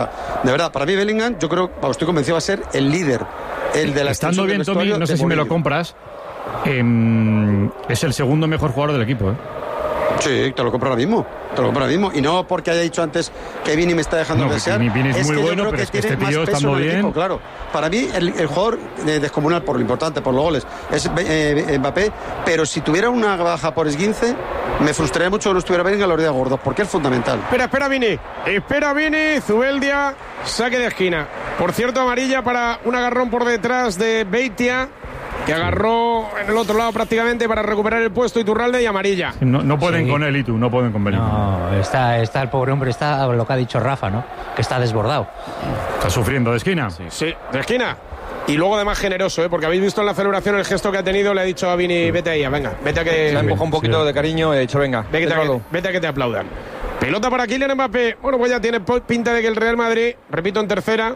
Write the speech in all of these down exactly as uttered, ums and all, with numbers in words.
De verdad, para mí Bellingham, yo creo, estoy convencido, va a ser el líder. El de la Estando bien, Tommy, no sé si me lo compras, eh, es el segundo mejor jugador del equipo, ¿eh? Sí, te lo compro ahora mismo. Te lo compro ahora mismo. Y no porque haya dicho antes que Vini me está dejando no, desear. Vini es, es muy que bueno, yo creo pero que es que tiene este tío más peso estando en el bien. equipo, claro. Para mí, el, el jugador eh, descomunal por lo importante, por los goles, es eh, Mbappé. Pero si tuviera una baja por esguince, me frustraría mucho que no estuviera Bellingham a los días gordos, porque es fundamental. Espera, espera, Vini. Espera, Vini. Zubeldia, saque de esquina. Por cierto, amarilla para un agarrón por detrás de Beitia, que agarró en el otro lado prácticamente para recuperar el puesto, Iturralde, y amarilla. No, no pueden Sí. con él y tú, no pueden con Bellingham. No, está, está el pobre hombre, está lo que ha dicho Rafa, ¿no? Que está desbordado. Está sufriendo de esquina. Sí, sí, de esquina. Y luego además generoso, ¿eh? Porque habéis visto en la celebración el gesto que ha tenido, le ha dicho a Vini, vete ahí, venga, vete a que... Se ha empujado un poquito sí. de cariño, he dicho, venga, vete a, que, vete a que te aplaudan. Pelota para Kylian Mbappé. Bueno, pues ya tiene pinta de que el Real Madrid, repito, en tercera,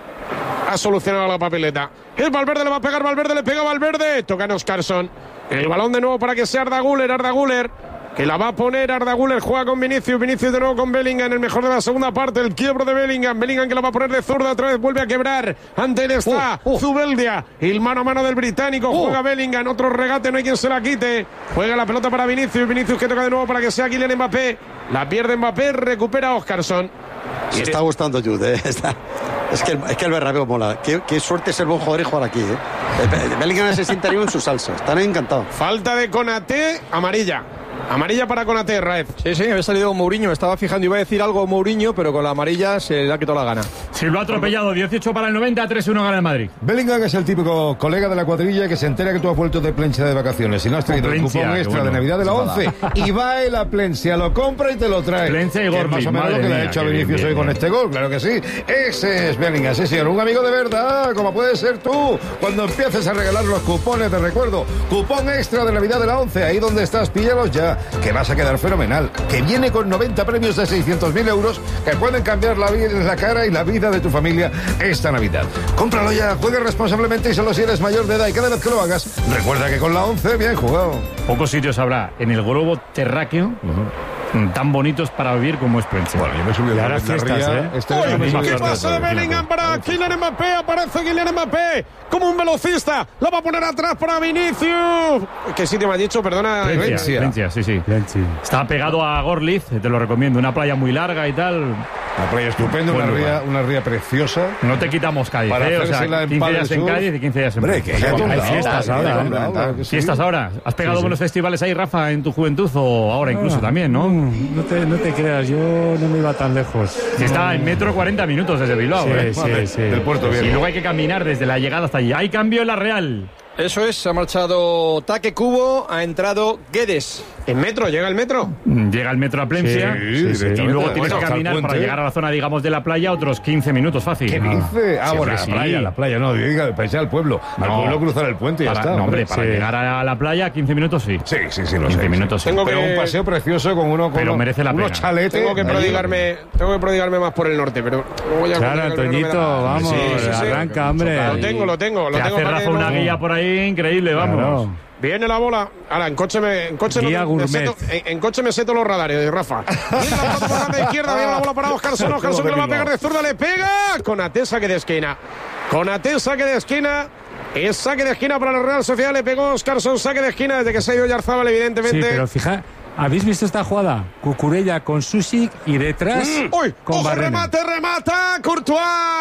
ha solucionado la papeleta. El Valverde le va a pegar, Valverde le pega a Valverde. Toca en Oscarson. El balón de nuevo para que sea Arda Güler, Arda Güler, que la va a poner Arda Güler, juega con Vinicius, Vinicius de nuevo con Bellingham, el mejor de la segunda parte, el quiebro de Bellingham, Bellingham que la va a poner de zurda, otra vez vuelve a quebrar, ante él está oh, oh. Zubeldia, el mano a mano del británico, oh. juega Bellingham, otro regate, no hay quien se la quite, juega la pelota para Vinicius, Vinicius que toca de nuevo para que sea Kylian Mbappé, la pierde Mbappé, recupera Oscarson. Se está gustando Jude, ¿eh? Está... Es que el, es que el Bernabéu mola. Qué, qué suerte ser buen jugador y jugar aquí, ¿eh? Bellingham se siente en su salsa. Están encantados. Falta de Konaté, amarilla. Amarilla para Konaté, Raez. Sí, sí, había salido Mourinho, me estaba fijando, iba a decir algo Mourinho, pero con la amarilla se le ha quitado la gana. Si lo ha atropellado, dieciocho para el noventa, tres uno gana el Madrid. Bellingham es el típico colega de la cuadrilla que se entera que tú has vuelto de Plencia de vacaciones y no has traído el cupón extra bueno. de Navidad de la once y va él a Plencia, lo compra y te lo trae. Plencia y Gorli, más o menos lo que mía, le ha hecho a Vinicius hoy con este gol, claro que sí. Ese es Bellingham, sí señor, un amigo de verdad, como puedes ser tú, cuando empieces a regalar los cupones, te recuerdo, cupón extra de Navidad de la once, ahí donde estás, píllalos ya, que vas a quedar fenomenal, que viene con noventa premios de seiscientos mil euros que pueden cambiar la, vida, la cara y la vida de tu familia esta Navidad. Cómpralo ya, juega responsablemente y solo si eres mayor de edad, y cada vez que lo hagas, recuerda que con la once, bien jugado. Pocos sitios habrá en el globo terráqueo uh-huh. tan bonitos para vivir como es Plencia. Bueno, yo me subí a la fiestas, ¿eh? Este Uy, ¿qué pasa de Bellingham para Kylian Mbappé? Aparece Kylian Mbappé como un velocista. La va a poner atrás para Vinicius. ¿Qué sitio me has dicho? Perdona. Plencia, Plencia, sí, sí. Plencia. Está pegado a Gorliz, te lo recomiendo. Una playa muy larga y tal. Una playa estupenda, una ría, una ría preciosa. No te quitamos Cádiz, ¿eh? O sea, quince días en Cádiz y quince días en Plencia. Hay fiestas ahora. ¿Fiestas ahora? ¿Has pegado buenos festivales ahí, Rafa, en tu juventud o ahora incluso también, no? No te, no te creas, yo no me iba tan lejos. Si está en metro cuarenta minutos desde Bilbao, sí, ¿eh? Sí, vale, sí. Del puerto bien. Y luego hay que caminar desde la llegada hasta allí. Hay cambio en la Real. Eso es, ha marchado Taque Cubo, ha entrado Guedes. ¿En metro? ¿Llega el metro? Llega el metro a Plencia sí, sí, y luego tienes bueno, que caminar para llegar a la zona, digamos, de la playa otros quince minutos fácil. ¿Qué dice? Ah, sí, bueno, la sí. playa, la playa, no, diga, pensé al pueblo. Al no, pueblo cruzar el puente y para, ya está. No, hombre, para sí. llegar a la playa, quince minutos sí. Sí, sí, sí, lo quince sé. minutos sí. Tengo Pero que... un paseo precioso con uno con pero uno, merece la unos pena. chaletes. Tengo que prodigarme, tengo que prodigarme más por el norte, pero no voy a Claro, Toñito, no vamos, sí, sí, sí. arranca, hombre. Lo tengo, lo tengo, lo Te tengo. hace Rafa una no... guía por ahí increíble, vamos. Claro. Viene la bola. Ahora, en coche me, en coche Guía no, gourmet. me seto, en, en coche me seto los radares, Rafa. Viene la pelota por la izquierda, viene la bola para Oscarson. Oscarson que le va a pegar de zurda, le pega. Con Atesa que de esquina. Con Atesa que de esquina. Es saque de esquina para la Real Sociedad. Le pegó Oscarson, saque de esquina desde que se ha ido Yarzábal, evidentemente. Sí, pero fija, ¿habéis visto esta jugada? Cucurella con Susic y detrás mm, uy, con ojo, Barrena. remate, remata Courtois.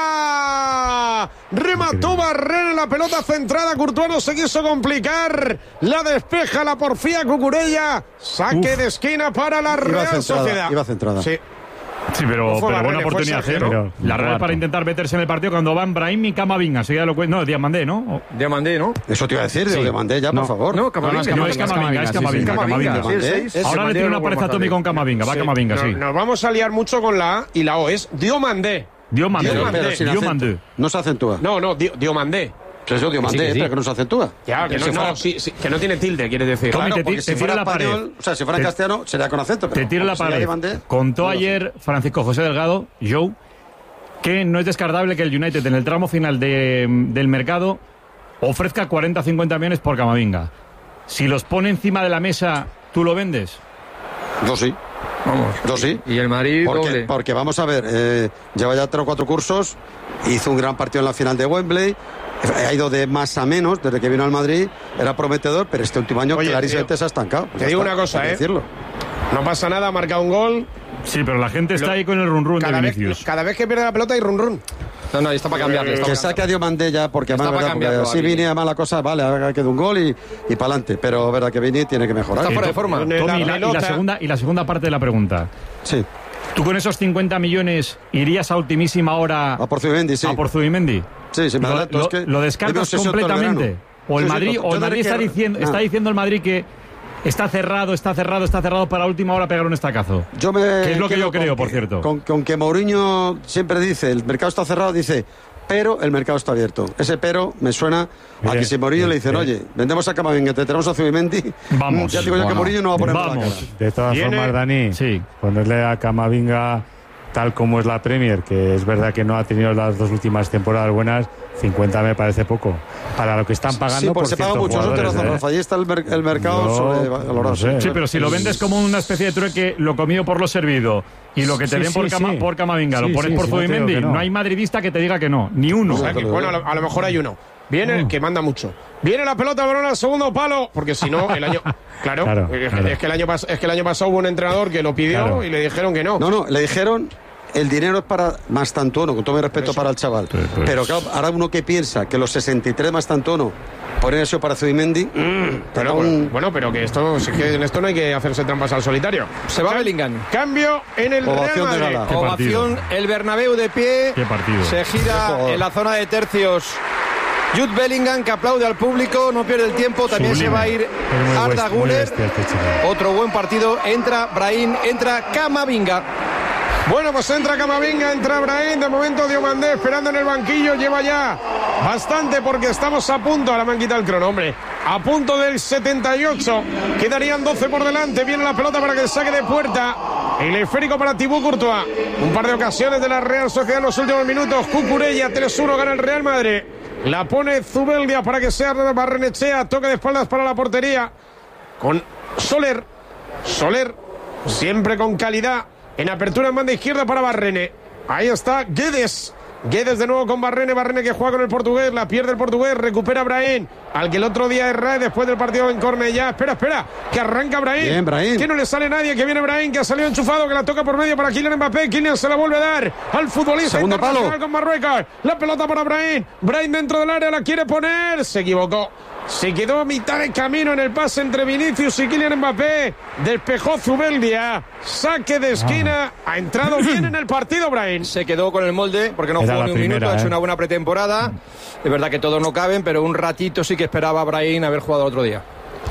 Remató Barrena en la pelota centrada. Courtois no se quiso complicar. La despeja, la porfía Cucurella. Saque Uf. de esquina para la Real iba centrada, Sociedad. Iba centrada. Sí. Sí, pero, pero buena oportunidad. Sergio, pero la Real para intentar meterse en el partido cuando van Brahim y Camavinga. Seguida lo No, Diamandé, ¿no? Diamandé, ¿no? Eso te iba a decir, sí. Diamandé ya, no. por favor. No, Camavinga. No, es Camavinga, es Camavinga. Sí, sí. Camavinga. Camavinga. Sí, Ahora le tiene una pareja a Tommy con Camavinga. Va sí. Camavinga, sí. Nos, nos vamos a liar mucho con la A y la O. Es Diomandé. Diomandé. Diomandé. Diomandé. No se acentúa. No, no, Diomandé. Pues eso, Diomandé, sí, sí, sí. Pero que no se acentúa. Ya, que, que, no, no, fuera... sí, sí, que no tiene tilde, quiere decir. Tommy, claro, te, porque te si fuera fuera la español, pared. O sea, si fuera en castellano, sería con acento. Pero te tiro la pared. Diamandé, Contó no ayer Francisco José Delgado, Joe, que no es descartable que el United en el tramo final de, del mercado ofrezca cuarenta a cincuenta millones por Camavinga. Si los pone encima de la mesa, ¿tú lo vendes? Yo sí. Vamos. Yo sí. Y el Madrid Porque, doble. porque vamos a ver, eh, lleva ya tres o cuatro cursos, hizo un gran partido en la final de Wembley, ha ido de más a menos desde que vino al Madrid, era prometedor, pero este último año Oye, clarísimamente tío, se ha estancado. te digo una cosa, hay que ¿eh? decirlo. No pasa nada, ha marcado un gol. Sí, pero la gente está Lo- ahí con el run run de Cada vez, Vinicius. cada vez que pierde la pelota hay run run. No, no, está para cambiarle. Está Que para saque a Diomandé ya, porque Está además, para verdad, porque cambiarlo, así Vini. viene a mala cosa, vale, haga que de un gol y, y para adelante. Pero verdad que Vini tiene que mejorar. Está Eh, fuera de to- forma. Tiene Tommy, la y la, y la pelota. segunda, y la segunda parte de la pregunta. Sí, ¿Tú con esos cincuenta millones irías a ultimísima hora a por Zubimendi, sí. a por Zubimendi? Sí, sí, me ¿Lo, adelanto, lo- es que lo es mi descartas obsesión todo el completamente? verano. ¿O el Sí, sí, Madrid, yo o el desde Madrid está, que- diciendo, no. está diciendo el Madrid que está cerrado, está cerrado, está cerrado para última hora pegar un estacazo? Yo me Que es lo que quedo yo creo, con por que- cierto. Con, con que Mourinho siempre dice, el mercado está cerrado, dice, pero el mercado está abierto. Ese pero me suena a Mire, que si Mourinho mire, le dicen, mire. oye, vendemos a Camavinga, te tenemos a Zubimendi, Vamos. ya digo yo que Bueno, Mourinho no va a poner la cara. vamos. De todas Viene- formas, Dani, Sí. ponerle a Camavinga tal como es la Premier, que es verdad que no ha tenido las dos últimas temporadas buenas, cincuenta me parece poco. Para lo que están pagando Sí, por porque se paga ciertos mucho, eso tienes jugadores, razón, ¿eh? Rafa. Ahí está el, mer- el mercado Yo, sobrevalorado. no sé. Sí, pero si lo vendes como una especie de trueque, lo comido por lo servido, y lo que te Sí, den por, sí, Cama- sí. por Camavinga, lo Sí, pones sí, por sí, no te digo Zubimendi, que no. no. hay madridista que te diga que no, ni uno. O sea, que, te lo bueno, a digo. lo, a lo mejor hay uno. Viene el que manda mucho. Viene la pelota, balón al segundo palo, porque si no, el año. Claro, Claro, es, claro. es que el año pas- es que el año pasado hubo un entrenador que lo pidió Claro. y le dijeron que no. No, no, le dijeron, el dinero es para Mastantuono, con todo mi respeto para el chaval. pues. Pero claro, ahora uno que piensa que los sesenta y tres Mastantuono ponen eso para Zubimendi, te Pero, da un- bueno, pero que esto, si es que en esto no hay que hacerse trampas al solitario. Se va Ca- Bellingham. Cambio en el Real Ovación de Madrid. gala. Qué Ovación, el Bernabéu de pie. Qué partido. Se gira Qué jugador. en la zona de tercios. Jude Bellingham, que aplaude al público, no pierde el tiempo. También Sublime. se va a ir Es muy Arda best- muy Güler. bestia este chico. Otro buen partido. Entra Brahim, entra Camavinga. Bueno, pues entra Camavinga, entra Brahim, de momento Diomandé esperando en el banquillo, lleva ya bastante porque estamos a punto, ahora me han quitado el crono, hombre, a punto del setenta y ocho, quedarían doce por delante, viene la pelota para que el saque de puerta, el esférico para Thibaut Courtois, un par de ocasiones de la Real Sociedad en los últimos minutos, Cucurella, tres uno gana el Real Madrid, la pone Zubeldia para que sea Barrenechea, toque de espaldas para la portería, con Soler, Soler, siempre con calidad, en apertura en banda izquierda para Barrene. Ahí está Guedes. Guedes de nuevo con Barrene. Barrene que juega con el portugués. La pierde el portugués. Recupera Brahim. Al que el otro día erra después del partido en Cornellá. Espera, espera. Que arranca Brahim. Bien, Brahim. Que no le sale nadie. Que viene Brahim. Que ha salido enchufado. Que la toca por medio para Kylian Mbappé. Kylian se la vuelve a dar al futbolista Segundo internacional palo. con Marruecos. La pelota para Brahim. Brahim dentro del área. La quiere poner. Se equivocó. Se quedó a mitad de camino en el pase entre Vinicius y Kylian Mbappé. Despejó Zubeldia. Saque de esquina. Ha entrado bien en el partido, Brahim. Se quedó con el molde porque no Era jugó la ni un primera, minuto. Ha hecho ¿eh? una buena pretemporada. Es verdad que todos no caben, pero un ratito sí que esperaba a Brahim haber jugado el otro día.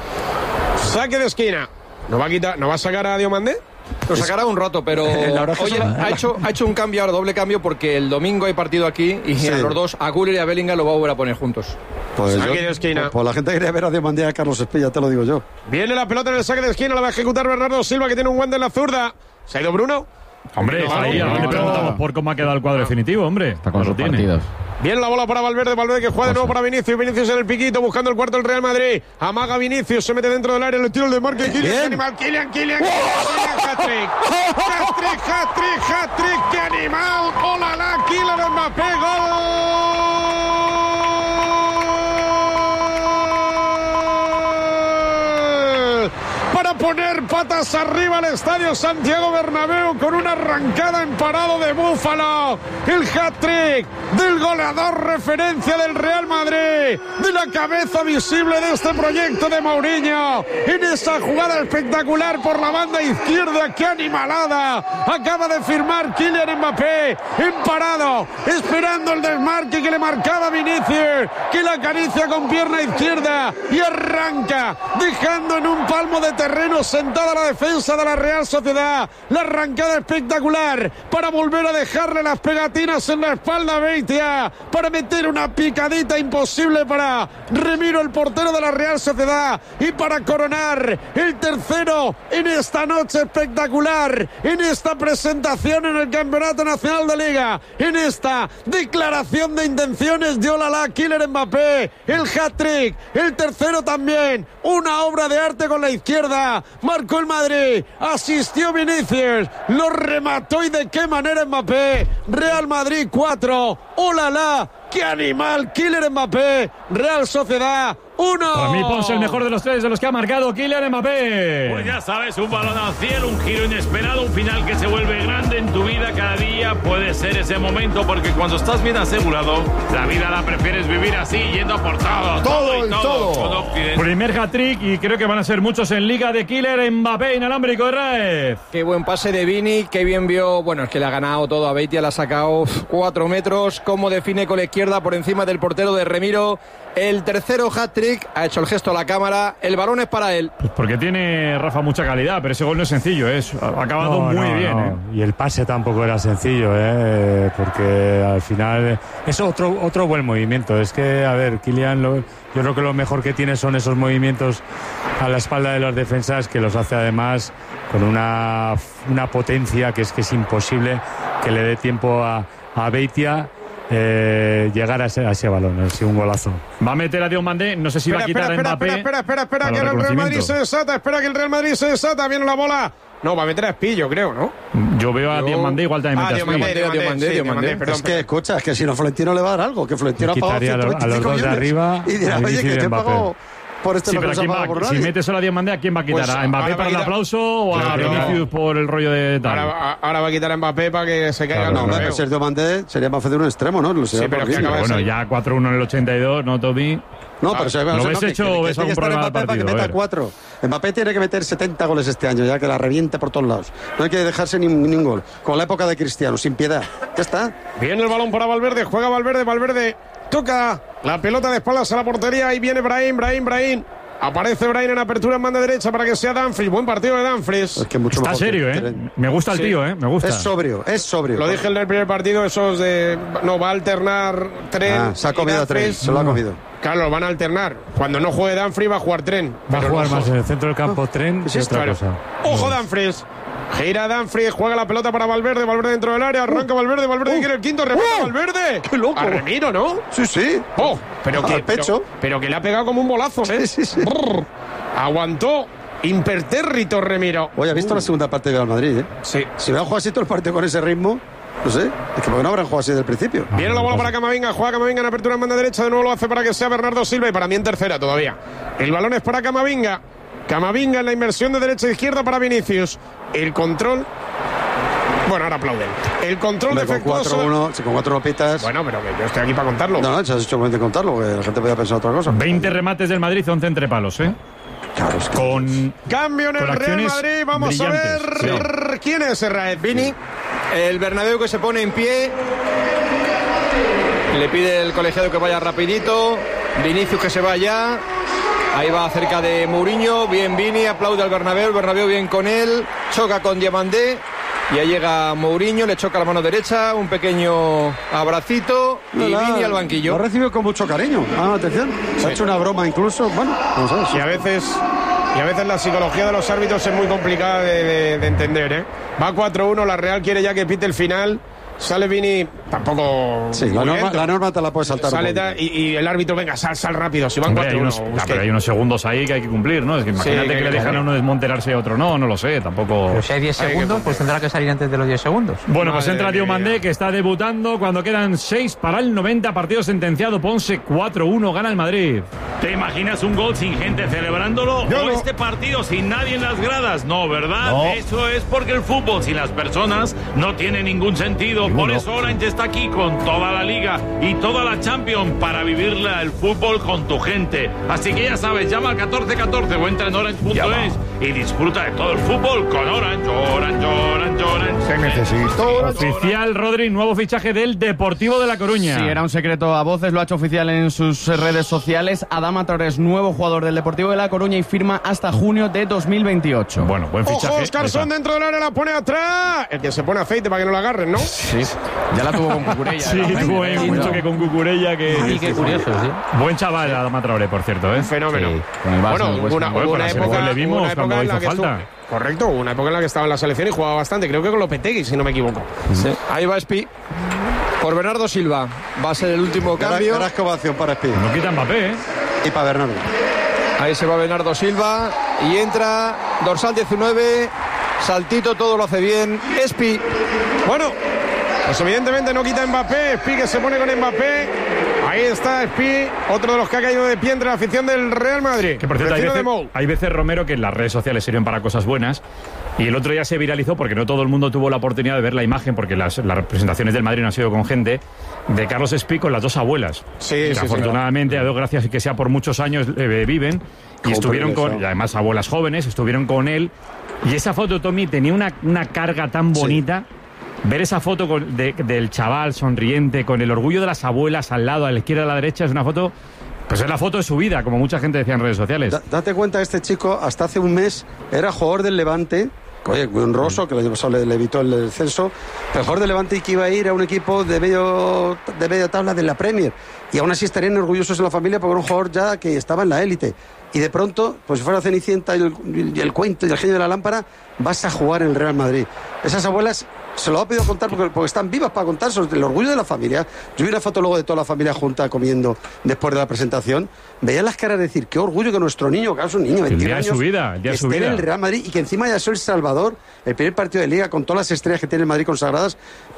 Saque de esquina. ¿No va a quitar, no va a sacar a Diomandé? Lo sacará un rato, pero La verdad es que oye, eso- ha hecho, ha hecho un cambio ahora, doble cambio, porque el domingo hay partido aquí y Sí. a los dos, a Güler y a Bellingham, lo va a volver a poner juntos. Pues, Saque yo- de esquina. pues- pues la gente quería ver a Diomandé y a Carlos Espilla, te lo digo yo. Viene la pelota en el saque de esquina. La va a ejecutar Bernardo Silva, que tiene un guante en la zurda. ¿Se ha ido Bruno? Hombre, No, ahí no, ahora le no, preguntamos no. por cómo ha quedado el cuadro definitivo, hombre. Está con No lo sus tiene. partidos. Viene la bola para Valverde, Valverde que juega de nuevo para Vinicius, Vinicius en el piquito buscando el cuarto del Real Madrid, amaga Vinicius, se mete dentro del área, le tira el desmarque, Kylian, Bien. qué animal, Kylian, Kylian, Kylian, hat-trick, hat-trick, hat-trick, hat-trick, qué animal, hola la, Kylian Mbappé, gol para poner patas arriba al estadio Santiago Bernabéu con una arrancada en parado de Búfalo. El hat-trick del goleador referencia del Real Madrid, de la cabeza visible de este proyecto de Mourinho, en esa jugada espectacular por la banda izquierda. ¡Qué animalada! Acaba de firmar Kylian Mbappé en parado, esperando el desmarque que le marcaba Vinicius, que la acaricia con pierna izquierda y arranca, dejando en un palmo de terreno sentada la defensa de la Real Sociedad. La arrancada espectacular para volver a dejarle las pegatinas en la espalda a Beitia, para meter una picadita imposible para Remiro, el portero de la Real Sociedad, y para coronar el tercero en esta noche espectacular, en esta presentación en el Campeonato Nacional de Liga, en esta declaración de intenciones de Olala, Kylian Mbappé, el hat-trick, el tercero también, una obra de arte con la izquierda, marcó marcó el Madrid, asistió Vinicius, lo remató y de qué manera Mbappé. Real Madrid cuatro, ¡olala! ¡Qué animal! Kylian Mbappé, Real Sociedad uno. Para mí Ponce el mejor de los tres de los que ha marcado Kylian Mbappé. Pues ya sabes, un balón al cielo, un giro inesperado, un final que se vuelve grande en tu vida. Cada día puede ser ese momento, porque cuando estás bien asegurado, la vida la prefieres vivir así, yendo por todo. Todo todo y todo. todo. Primer hat-trick y creo que van a ser muchos en Liga de Kylian Mbappé, inalámbrico de Raez. Qué buen pase de Vini, qué bien vio. Bueno, es que le ha ganado todo a Beitia, le ha sacado cuatro metros. Cómo define con la izquierda por encima del portero de Remiro. El tercero hat-trick, ha hecho el gesto a la cámara. El balón es para él. Pues porque tiene Rafa mucha calidad, pero ese gol no es sencillo, es ha acabado No, muy no, bien. no. ¿eh? Y el pase tampoco era sencillo, ¿eh? Porque al final es otro otro buen movimiento. Es que, a ver, Kylian, lo, yo creo que lo mejor que tiene son esos movimientos a la espalda de los defensas, que los hace además con una, una potencia que es que es imposible que le dé tiempo a, a Beitia Eh, llegar a ese, a ese balón. Ha sido un golazo. Va a meter a Diomandé, no sé si Espera, va a quitar espera, a Mbappé. espera, espera, espera, espera, para que el el Real Madrid reconocimiento. se desata, espera que el Real Madrid se desata, viene la bola. No, va a meter a Espillo, creo, ¿no? Yo veo a Yo- Diomandé, igual también Ah, mete a Diomandé, Espillo. Diomandé, Diomandé, sí, Diomandé. Diomandé, perdón, Es que, escucha, es que si no, Florentino le va a dar algo. Que Florentino ha Y pagado quitaría a los- ciento a los veinticinco dos de millones. arriba Y dirá, a oye, Vinicius que y te he Mbappé. pagado por este Sí, lo que pero nos ha ¿quién pagado va- por nadie. si mete solo a Diomandé, ¿a quién va a quitar? Pues, ¿A Mbappé ahora va para a el quitar- aplauso o a Claro. Vinicius por el rollo de tal? Ahora, ahora va a quitar a Mbappé para que se caiga Claro, el No, hombre, trofeo. pero Sergio Mandé sería más de un extremo, ¿no? Lo sería Sí, pero por que aquí. acaba de Bueno, salir. ya cuatro uno en el ochenta y dos, ¿no, Toby? No, pero se ¿lo no, ves que- hecho que- o que ves tiene algún que estar problema Mbappé del para que partido? A meta ver. cuatro. Mbappé tiene que meter setenta goles este año, ya que la reviente por todos lados. No hay que dejarse ni, ni un gol. Con la época de Cristiano, sin piedad. Ya está. Viene el balón para Valverde, juega Valverde, Valverde toca la pelota de espaldas a la portería. Ahí viene Brahim, Brahim, Brahim. Aparece Brahim en apertura en banda derecha para que sea Dumfries. Buen partido de Dumfries. Es que mucho Está mejor que- serio, ¿eh? Me gusta el Sí. tío, ¿eh? Me gusta. Es sobrio, es sobrio. Lo dije en el primer partido, esos de... No, va a alternar Tren. Ah, se ha y comido a Tren, Dumfries. se lo ha comido. Claro, van a alternar. Cuando no juegue Dumfries va a jugar Tren. Va a Pero jugar no más juega. en el centro del campo Tren que otra Claro. cosa. Ojo Dumfries. Gira Dumfries, juega la pelota para Valverde, Valverde dentro del área, arranca Valverde, Valverde quiere el quinto, remata Uh, Valverde. ¡Qué loco! A Remiro, ¿no? Sí, sí. Oh, pero Al que pecho. Pero, pero que le ha pegado como un bolazo, ¿eh? Sí, sí, sí. Brrr. Aguantó impertérrito Remiro. Oye, ¿has visto la segunda parte de Real Madrid, eh? Sí. Si hubieran jugado así todo el partido con ese ritmo, no sé. Es que ¿por qué no habrán jugado así desde el principio? Viene la bola para Camavinga, juega Camavinga en apertura en banda derecha, de nuevo lo hace para que sea Bernardo Silva y para mí en tercera todavía. El balón es para Camavinga. Camavinga en la inversión de derecha a izquierda para Vinicius. El control. Bueno, ahora aplauden. El control Hombre, con defectuoso. cuatro uno, si con cuatro no pitas. Bueno, pero que yo estoy aquí para contarlo. No, no, se has hecho bien de contarlo, porque la gente podía pensar otra cosa. veinte remates del Madrid, once entre palos, ¿eh? Claro, es que- Con Cambio en el Con Real acciones Madrid. Vamos a ver brillantes, quién es Raed. Vini, el Bernabéu que se pone en pie. Le pide el colegiado que vaya rapidito. Vinicius que se vaya. Ahí va cerca de Mourinho. Bien Vini, aplaude al Bernabéu. El Bernabéu bien con él. Choca con Diamandé. Y ahí llega Mourinho, le choca la mano derecha. Un pequeño abracito. Y No, la- Vini al Lo ha banquillo. recibido con mucho cariño. Ah, atención. Se ha hecho una broma incluso. Bueno, vamos a ver. sí. Y a veces. Y a veces la psicología de los árbitros es muy complicada de, de- de entender, ¿eh? Va cuatro uno, la Real quiere ya que pite el final. Sale Vini, tampoco. Sí, la muy norma, lento. la norma te la puedes saltar. un Sale poquito. ta- y, y el árbitro, venga, sal, sal rápido. Si van Hombre, hay cuatro uno. unos, ah, pero hay unos segundos ahí que hay que cumplir, ¿no? Es que imagínate que- que, le que- dejan a uno desmonterarse y a otro no, no lo sé, tampoco. Pero si hay diez Hay que segundos, cumplir. pues tendrá que salir antes de los diez segundos. Bueno, pues Madre entra mía. Diomandé, que está debutando cuando quedan seis para el noventa, partido sentenciado. Ponce cuatro uno, gana el Madrid. ¿Te imaginas un gol sin gente celebrándolo? Yo ¿O no. este partido sin nadie en las gradas? No, ¿verdad? No. Eso es porque el fútbol sin las personas no tiene ningún sentido. Por eso Orange está aquí con toda la liga y toda la Champions para vivirla el fútbol con tu gente. Así que ya sabes, llama al catorce catorce o entra en orange punto es y disfruta de todo el fútbol con Orange, Orange, Orange, Orange. Se necesitó. Oficial, Rodri, nuevo fichaje del Deportivo de La Coruña. Sí, era un secreto a voces, lo ha hecho oficial en sus redes sociales. Adama Torres, nuevo jugador del Deportivo de La Coruña y firma hasta junio de dos mil veintiocho. Bueno, buen fichaje. Ojo, Oscarson Esa. dentro del área, la pone atrás. El que se pone aceite para que no la agarren, ¿no? Sí, ya la tuvo con Cucurella. Sí, ¿eh? tuvo ahí un choque con Cucurella que... Sí, qué curioso, sí. Buen chaval, Adama Traoré, por cierto, ¿eh? Fenómeno. Sí, con el Barça bueno, no cuesta una, nada. Bueno, hubo con una la época, selección le vimos hubo una época cuando en la hizo que falta. estuvo- correcto, una época en la que estaba en la selección y jugaba bastante. Creo que con Lopetegui, si no me equivoco. Sí. Ahí va Espi. Por Bernardo Silva. Va a ser el último Gran, cambio. gran ovación para Espí No quita Mbappé, ¿eh? y para Bernardo. Ahí se va Bernardo Silva y entra dorsal diecinueve, saltito, todo lo hace bien. Espi. Bueno, pues evidentemente no quita Mbappé. Espi que se pone con Mbappé. Ahí está Espi, otro de los que ha caído de pie entre la afición del Real Madrid. Que por cierto, hay veces, hay veces, Romero, que en las redes sociales sirven para cosas buenas. Y el otro día se viralizó, porque no todo el mundo tuvo la oportunidad de ver la imagen, porque las, las representaciones del Madrid no han sido con gente, de Carlos Espi con las dos abuelas. Sí, que sí, afortunadamente, sí, a Dios gracias, y que sea por muchos años, eh, viven. Y estuvieron con, y además abuelas jóvenes, estuvieron con él. Y esa foto, Tommy, tenía una, una carga tan bonita. Sí. Ver esa foto con, de, del chaval sonriente, con el orgullo de las abuelas al lado, a la izquierda, a la derecha, es una foto, pues es la foto de su vida, como mucha gente decía en redes sociales. Da, date cuenta, este chico hasta hace un mes era jugador del Levante, oye, muy honroso, que le, le evitó el descenso, pero jugador del Levante y que iba a ir a un equipo de medio de media tabla de la Premier. Y aún así estarían orgullosos en la familia porque era un jugador ya que estaba en la élite. Y de pronto, pues si fuera Cenicienta y el, y el cuento y el genio de la lámpara, vas a jugar en el Real Madrid. Esas abuelas se lo ha pedido contar porque, porque están vivas para contar sobre el orgullo de la familia. Yo vi una foto luego de toda la familia junta comiendo después de la presentación. Veía las caras de decir, qué orgullo que nuestro niño, que es un niño, veintiún años, el día de su vida, el día de su vida, esté en el Real Madrid y que encima haya sido El Salvador, el primer partido de Liga con todas las estrellas que tiene el Madrid consagradas.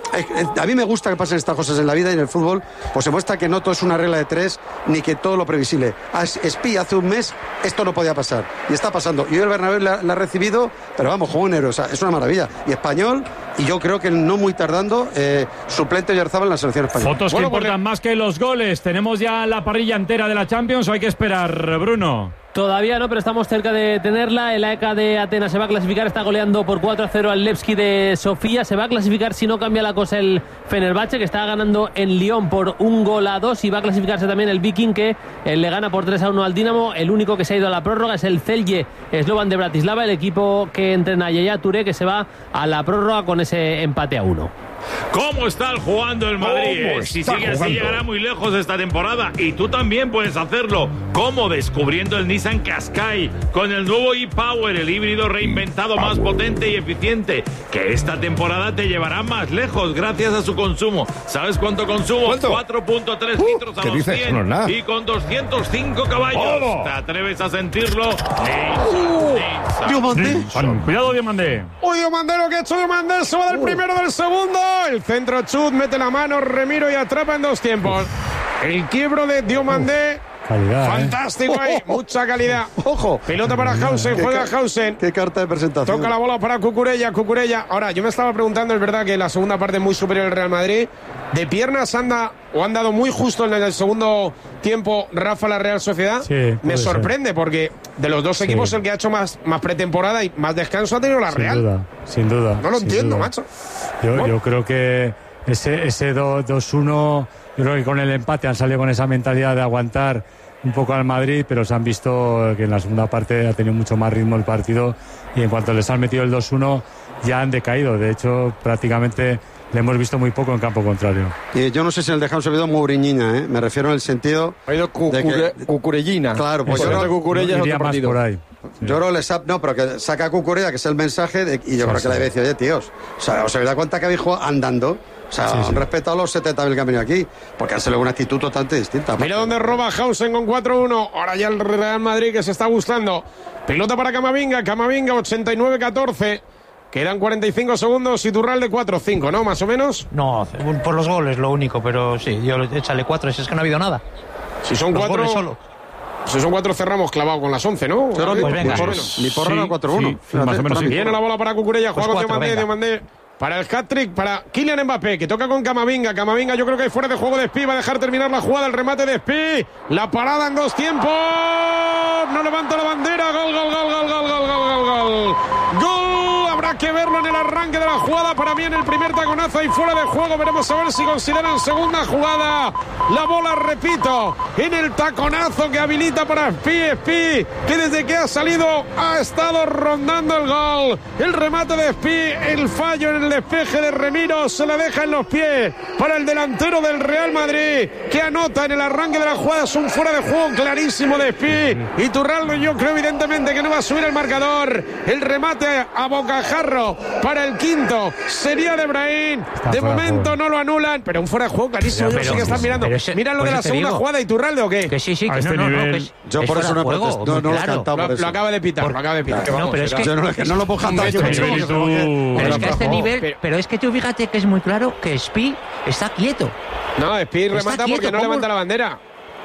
A mí me gusta que pasen estas cosas en la vida y en el fútbol, pues se muestra que no todo es una regla de tres, ni que todo lo previsible. Espi hace un mes esto no podía pasar, y está pasando. Y hoy el Bernabéu la, la ha recibido, pero vamos, juego un héroe, o sea, es una maravilla. Y español, y yo creo que no muy tardando, eh, suplente de Oyarzabal en la selección española. Fotos bueno, que importan pues, más que los goles. ¿Tenemos ya la parrilla entera de la Champions o hay que esperar, Bruno? Todavía no, pero estamos cerca de tenerla. El A E K de Atenas se va a clasificar, está goleando por cuatro a cero al Levski de Sofía. Se va a clasificar, si no cambia la cosa, el Fenerbahce, que está ganando en Lyon por un gol a dos. Y va a clasificarse también el Viking, que eh, le gana por tres a uno al Dinamo. El único que se ha ido a la prórroga es el Celje Slovan de Bratislava, el equipo que entrena a Yaya Touré, que se va a la prórroga con ese empate a uno. ¿Cómo está jugando el Madrid? Eh? Si sigue así llegará muy lejos esta temporada. Y tú también puedes hacerlo. ¿Cómo? Descubriendo el Nissan Qashqai con el nuevo e-Power, el híbrido reinventado más potente y eficiente, que esta temporada te llevará más lejos gracias a su consumo. ¿Sabes cuánto consumo? cuatro punto tres uh, litros a los cien no y con doscientos cinco caballos. Oh. ¿Te atreves a sentirlo? Uh, Diomandé. Cuidado, Diomandé. Uy, Diomandé, lo que ha hecho Diomandé, se va del uh. primero del segundo. El centro chut, mete la mano Remiro y atrapa en dos tiempos. El quiebro de Diomandé. Calidad, fantástico ¿eh? ahí, mucha calidad. Ojo. Pelota para Hausen, juega Hausen. Qué carta de presentación. Toca la bola para Cucurella, Cucurella. Ahora, yo me estaba preguntando, es verdad que la segunda parte es muy superior al Real Madrid. De piernas anda, o han dado muy justo en el segundo tiempo Rafa la Real Sociedad. Sí, me sorprende ser. Porque de los dos equipos sí. el que ha hecho más, más pretemporada y más descanso ha tenido la sin Real. Duda, sin duda. No lo sin entiendo, duda. macho. Yo, bueno. yo creo que ese, ese dos uno, yo creo que con el empate han salido con esa mentalidad de aguantar un poco al Madrid, pero se han visto que en la segunda parte ha tenido mucho más ritmo el partido y en cuanto les han metido el dos uno ya han decaído. De hecho, prácticamente le hemos visto muy poco en campo contrario. Y yo no sé si en el dejado se ha oído Mouriñina, ¿eh? Me refiero en el sentido... Ha ido cucure, de que, Cucurellina. Claro, pues yo creo que Cucurella es otro partido. Por ahí. Sí. Yo creo que les ha, no, pero que saca a Cucurella, que es el mensaje, de, y yo sí, creo sí. que le había dicho, oye, tíos, o sea, ¿os habéis dado cuenta que habéis jugado andando? O sea, sí, sí. han respetado los setenta mil que han venido aquí, porque han salido una actitud totalmente distinta. Mira dónde roba Hausen con cuatro uno. Ahora ya el Real Madrid que se está gustando. Pelota para Camavinga, Camavinga ochenta y nueve catorce. Quedan cuarenta y cinco segundos y Iturralde cuatro cinco, ¿no? Más o menos. No, por los goles lo único, pero sí, yo échale cuatro, si es que no ha habido nada. Si son los cuatro... goles solo. Si son cuatro cerramos clavado con las once, ¿no? Pero pues venga. Mi porra era cuatro uno. Sí, más o menos sí. Viene la bola para Cucurella, juega pues con Diomandé, Diomandé. Para el hat-trick, para Kylian Mbappé, que toca con Camavinga. Camavinga, yo creo que hay fuera de juego de Espi. Va a dejar terminar la jugada, el remate de Espi. La parada en dos tiempos. No levanta la bandera. Gol, gol, gol, gol, gol, gol, gol, gol. Gol. Habrá que verlo en el arranque de la jugada. Para mí en el primer taconazo y fuera de juego. Veremos a ver si consideran segunda jugada. La bola, repito, en el taconazo que habilita para Espi. Espi, que desde que ha salido ha estado rondando el gol. El remate de Espi, el fallo en el despeje de Remiro, se la deja en los pies para el delantero del Real Madrid, que anota en el arranque de la jugada. Es un fuera de juego clarísimo de Espi. Iturralde, yo creo evidentemente que no va a subir el marcador. El remate a bocajarro Navarro para el quinto. Sería de Brahim. De momento no lo anulan, pero un fuera de juego clarísimo. Yo no sé qué están mirando. Mira lo de la segunda jugada, Iturralde o qué. Que sí, sí, que este no, no, nivel, que es, yo es por eso no he juego, protestado, no, no claro. lo he cantado por Lo, eso. lo acaba de pitar, lo acaba de pitar. No, pero es que, Yo no, es que no lo puedo cantar. Este nivel, tú- pero es que a este nivel, Pero- pero es que tú fíjate que es muy claro que Spi está quieto. No, Speed Está remata quieto, porque no ¿cómo? levanta la bandera.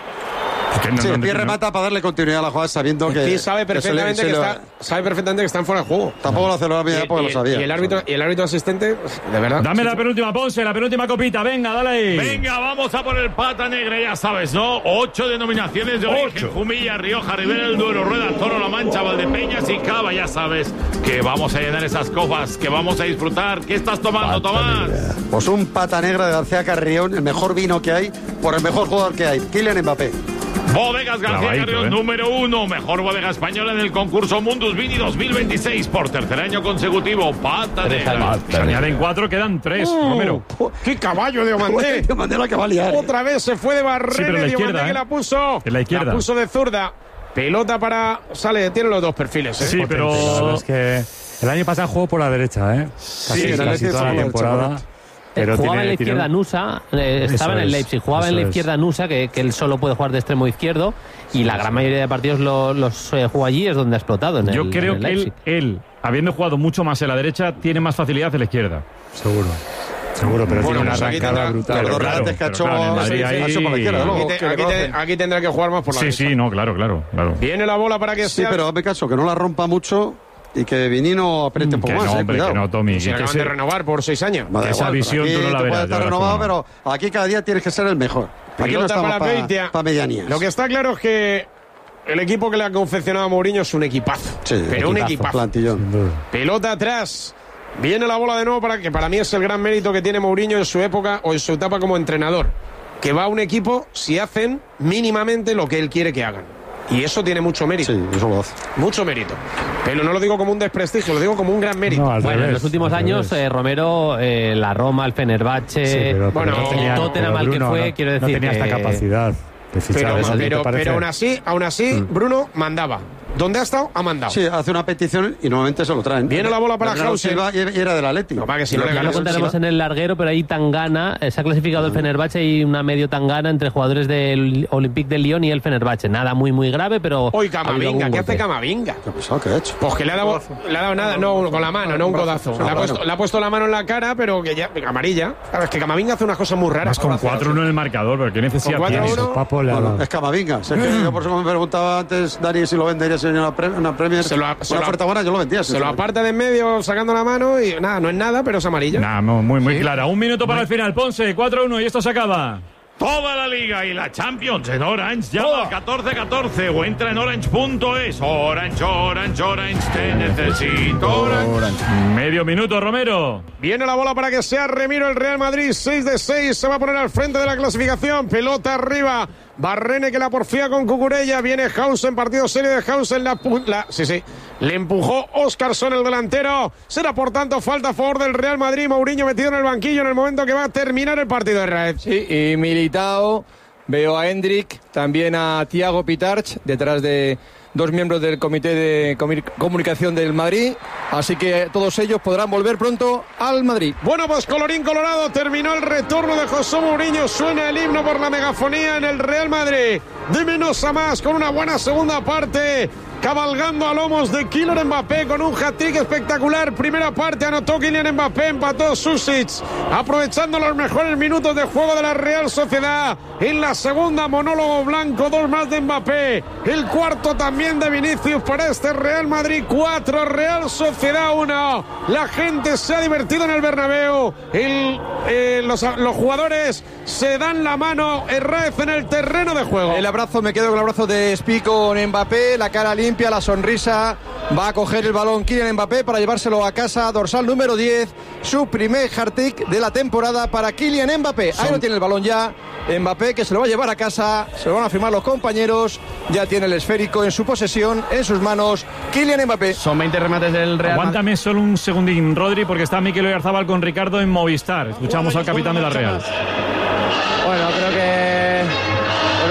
que no- Sí, no- el pie no- remata para darle continuidad a la jugada sabiendo que. Speed sabe que se le- perfectamente se que, le- está, sabe perfectamente que están fuera de juego. Tampoco lo hace la Y, vida porque y- lo sabía. y el árbitro y el árbitro asistente, de verdad. Dame la penúltima, Ponce, la penúltima copita. Venga, dale ahí. Venga, vamos a por el pata negra, ya sabes, ¿no? Ocho denominaciones de origen. Jumilla, Rioja, Ribera del Duero, Rueda, Toro, La Mancha, Valdepeñas y Cava. Ya sabes que vamos a llenar esas copas, que vamos a disfrutar. ¿Qué estás tomando, Tomás? Pues un pata negra de García Carrión, el mejor vino que hay, por el mejor jugador que hay, Kylian Mbappé. Bodegas García Clavadito, Carrión, ¿eh? número uno. Mejor bodega española en el concurso Mundus Vini dos mil veintiséis. Por tercer año consecutivo. Pata negra. Se añaden cuatro, quedan tres, Uh, Romero. ¡Qué caballo de Omandé! De manera que va a liar. Otra vez se fue de Sí, pero Barrera en la y izquierda, Diomandé que ¿eh? la puso. En la izquierda. La puso de zurda. Pelota para. Sale, tiene los dos perfiles. ¿eh? Sí, La pero. verdad es que el año pasado jugó por la derecha, ¿eh? Casi, en el casi Leipzig toda la jugó por la temporada. derecha, Pero jugaba tiene, en la tiene izquierda un- Nusa, eh, Eso estaba en el es, Leipzig, jugaba en la eso es. izquierda Nusa, que, que él solo puede jugar de extremo izquierdo, y la gran mayoría de partidos lo- los eh, jugó allí, es donde ha explotado. En Yo el, creo en el que él, Leipzig. él, habiendo jugado mucho más en la derecha, tiene más facilidad en la izquierda. Seguro. Seguro, pero Bueno, tiene una pues aquí arrancada tendrá- brutal. Los dos claro, regates que ha pero hecho claro, en el Madrid sí, ahí- ha hecho por la izquierda, luego, Aquí, que te- le aquí te- conocen. aquí tendrá que jugar más por la Sí, derecha. sí, no, claro, claro, claro. Viene la bola para que Sí, sea. pero hazme caso, que no la rompa mucho y que Vinino apriete un Que poco más. no, eh, hombre, cuidado. que no, Tommy. Se que acaban ese- de renovar por seis años. Me da esa igual, visión aquí tú no la te verás, puedes estar ya verás renovado, cómo pero aquí cada día tienes que ser el mejor. Aquí no Pelota estamos para Beitia. para medianías. Lo que está claro es que el equipo que le ha confeccionado a Mourinho es un equipazo. Sí, pero un equipazo, equipazo. plantillón. Sin duda. Pelota atrás. Viene la bola de nuevo para que para mí es el gran mérito que tiene Mourinho en su época o en su etapa como entrenador. Que va a un equipo si hacen mínimamente lo que él quiere que hagan. Y eso tiene mucho mérito. Sí, eso lo hace. Mucho mérito. Pero no lo digo como un desprestigio, lo digo como un gran mérito. No, al Bueno, en revés, los últimos al años, revés. eh, Romero, eh, la Roma, el Fenerbahce, Sí, pero- bueno, pero no el tenía- Tottenham pero al que Bruno fue, no- quiero no decir tenía esta que- capacidad de fichar. pero, ¿eso te pero, parece? pero aún así, aún así, Bruno mandaba. ¿Dónde ha estado? Ha mandado. Sí, hace una petición y normalmente se lo traen. Viene la bola para Bernardo Hausen. Silva y era del Atlético. No, para que si no le Ya lo ganas, contaremos en el larguero, pero ahí Tangana, eh, se ha clasificado el Fenerbahce y una medio Tangana entre jugadores del Olympique de Lyon y el Fenerbahce. Nada muy, muy grave, pero. Hoy ha habido Camavinga, algún ¿qué hace golpe. Camavinga? ¿Qué ha pasado? ¿Qué ha hecho? Pues que le ha dado, le ha dado nada, no, con la mano, no un codazo. Le ha, bueno. puesto, le ha puesto la mano en la cara, pero que ya, amarilla. Claro, es que Camavinga hace unas cosas muy raras. Más con cuatro uno en el marcador, pero qué necesidad Con cuatro tiene. uno. Papo le ha Bueno, dado. es Camavinga. Si es que yo por eso me preguntaba antes, Dani, si lo vendería si venía una, pre- una Premier. Se lo ha- se una lo ha- oferta buena, yo lo vendía. Se lo aparta de en medio sacando la mano y nada, no es nada, pero es amarilla. Nah, no, muy, muy clara. Un minuto para el final. Ponce, cuatro uno y esto se acaba. Toda la liga y la Champions en Orange. Llama al catorce catorce o entra en orange punto es. Orange, Orange, Orange, te necesito. Orange. Medio minuto, Romero. Viene la bola para que sea Remiro el Real Madrid. seis de seis. Se va a poner al frente de la clasificación. Pelota arriba. Barrene que la porfía con Cucurella. Viene Hausen. Partido serio de Hausen. La, pu- la, sí, sí. Le empujó Óscarson, el delantero. Será por tanto falta a favor del Real Madrid. Mourinho metido en el banquillo en el momento que va a terminar el partido de Raed. Sí, y Militao, veo a Hendrik, también a Thiago Pitarch, detrás de dos miembros del Comité de Comu- Comunicación del Madrid. Así que todos ellos podrán volver pronto al Madrid. Bueno, pues colorín colorado, terminó el retorno de José Mourinho. Suena el himno por la megafonía en el Real Madrid. De menos a más, con una buena segunda parte. Cabalgando a lomos de Kylian Mbappé con un hat-trick espectacular. Primera parte anotó Kylian Mbappé, empató Susic, aprovechando los mejores minutos de juego de la Real Sociedad. En la segunda, monólogo blanco, dos más de Mbappé. El cuarto también de Vinicius para este Real Madrid cuatro, Real Sociedad uno. La gente se ha divertido en el Bernabéu. El, eh, los, los jugadores se dan la mano, Herrez en el terreno de juego. El abrazo, me quedo con el abrazo de Spi con Mbappé, la cara limpia, la sonrisa. Va a coger el balón Kylian Mbappé para llevárselo a casa. Dorsal número diez, su primer hat-trick de la temporada para Kylian Mbappé. Ahí lo tiene el balón ya. Mbappé que se lo va a llevar a casa, se lo van a firmar los compañeros. Ya tiene el esférico en su posesión, en sus manos. Kylian Mbappé. Son veinte remates del Real Madrid. Aguántame solo un segundín, Rodri, porque está Mikel Oyarzabal con Ricardo en Movistar. Escuchamos al capitán de la Real. Bueno, creo que, creo que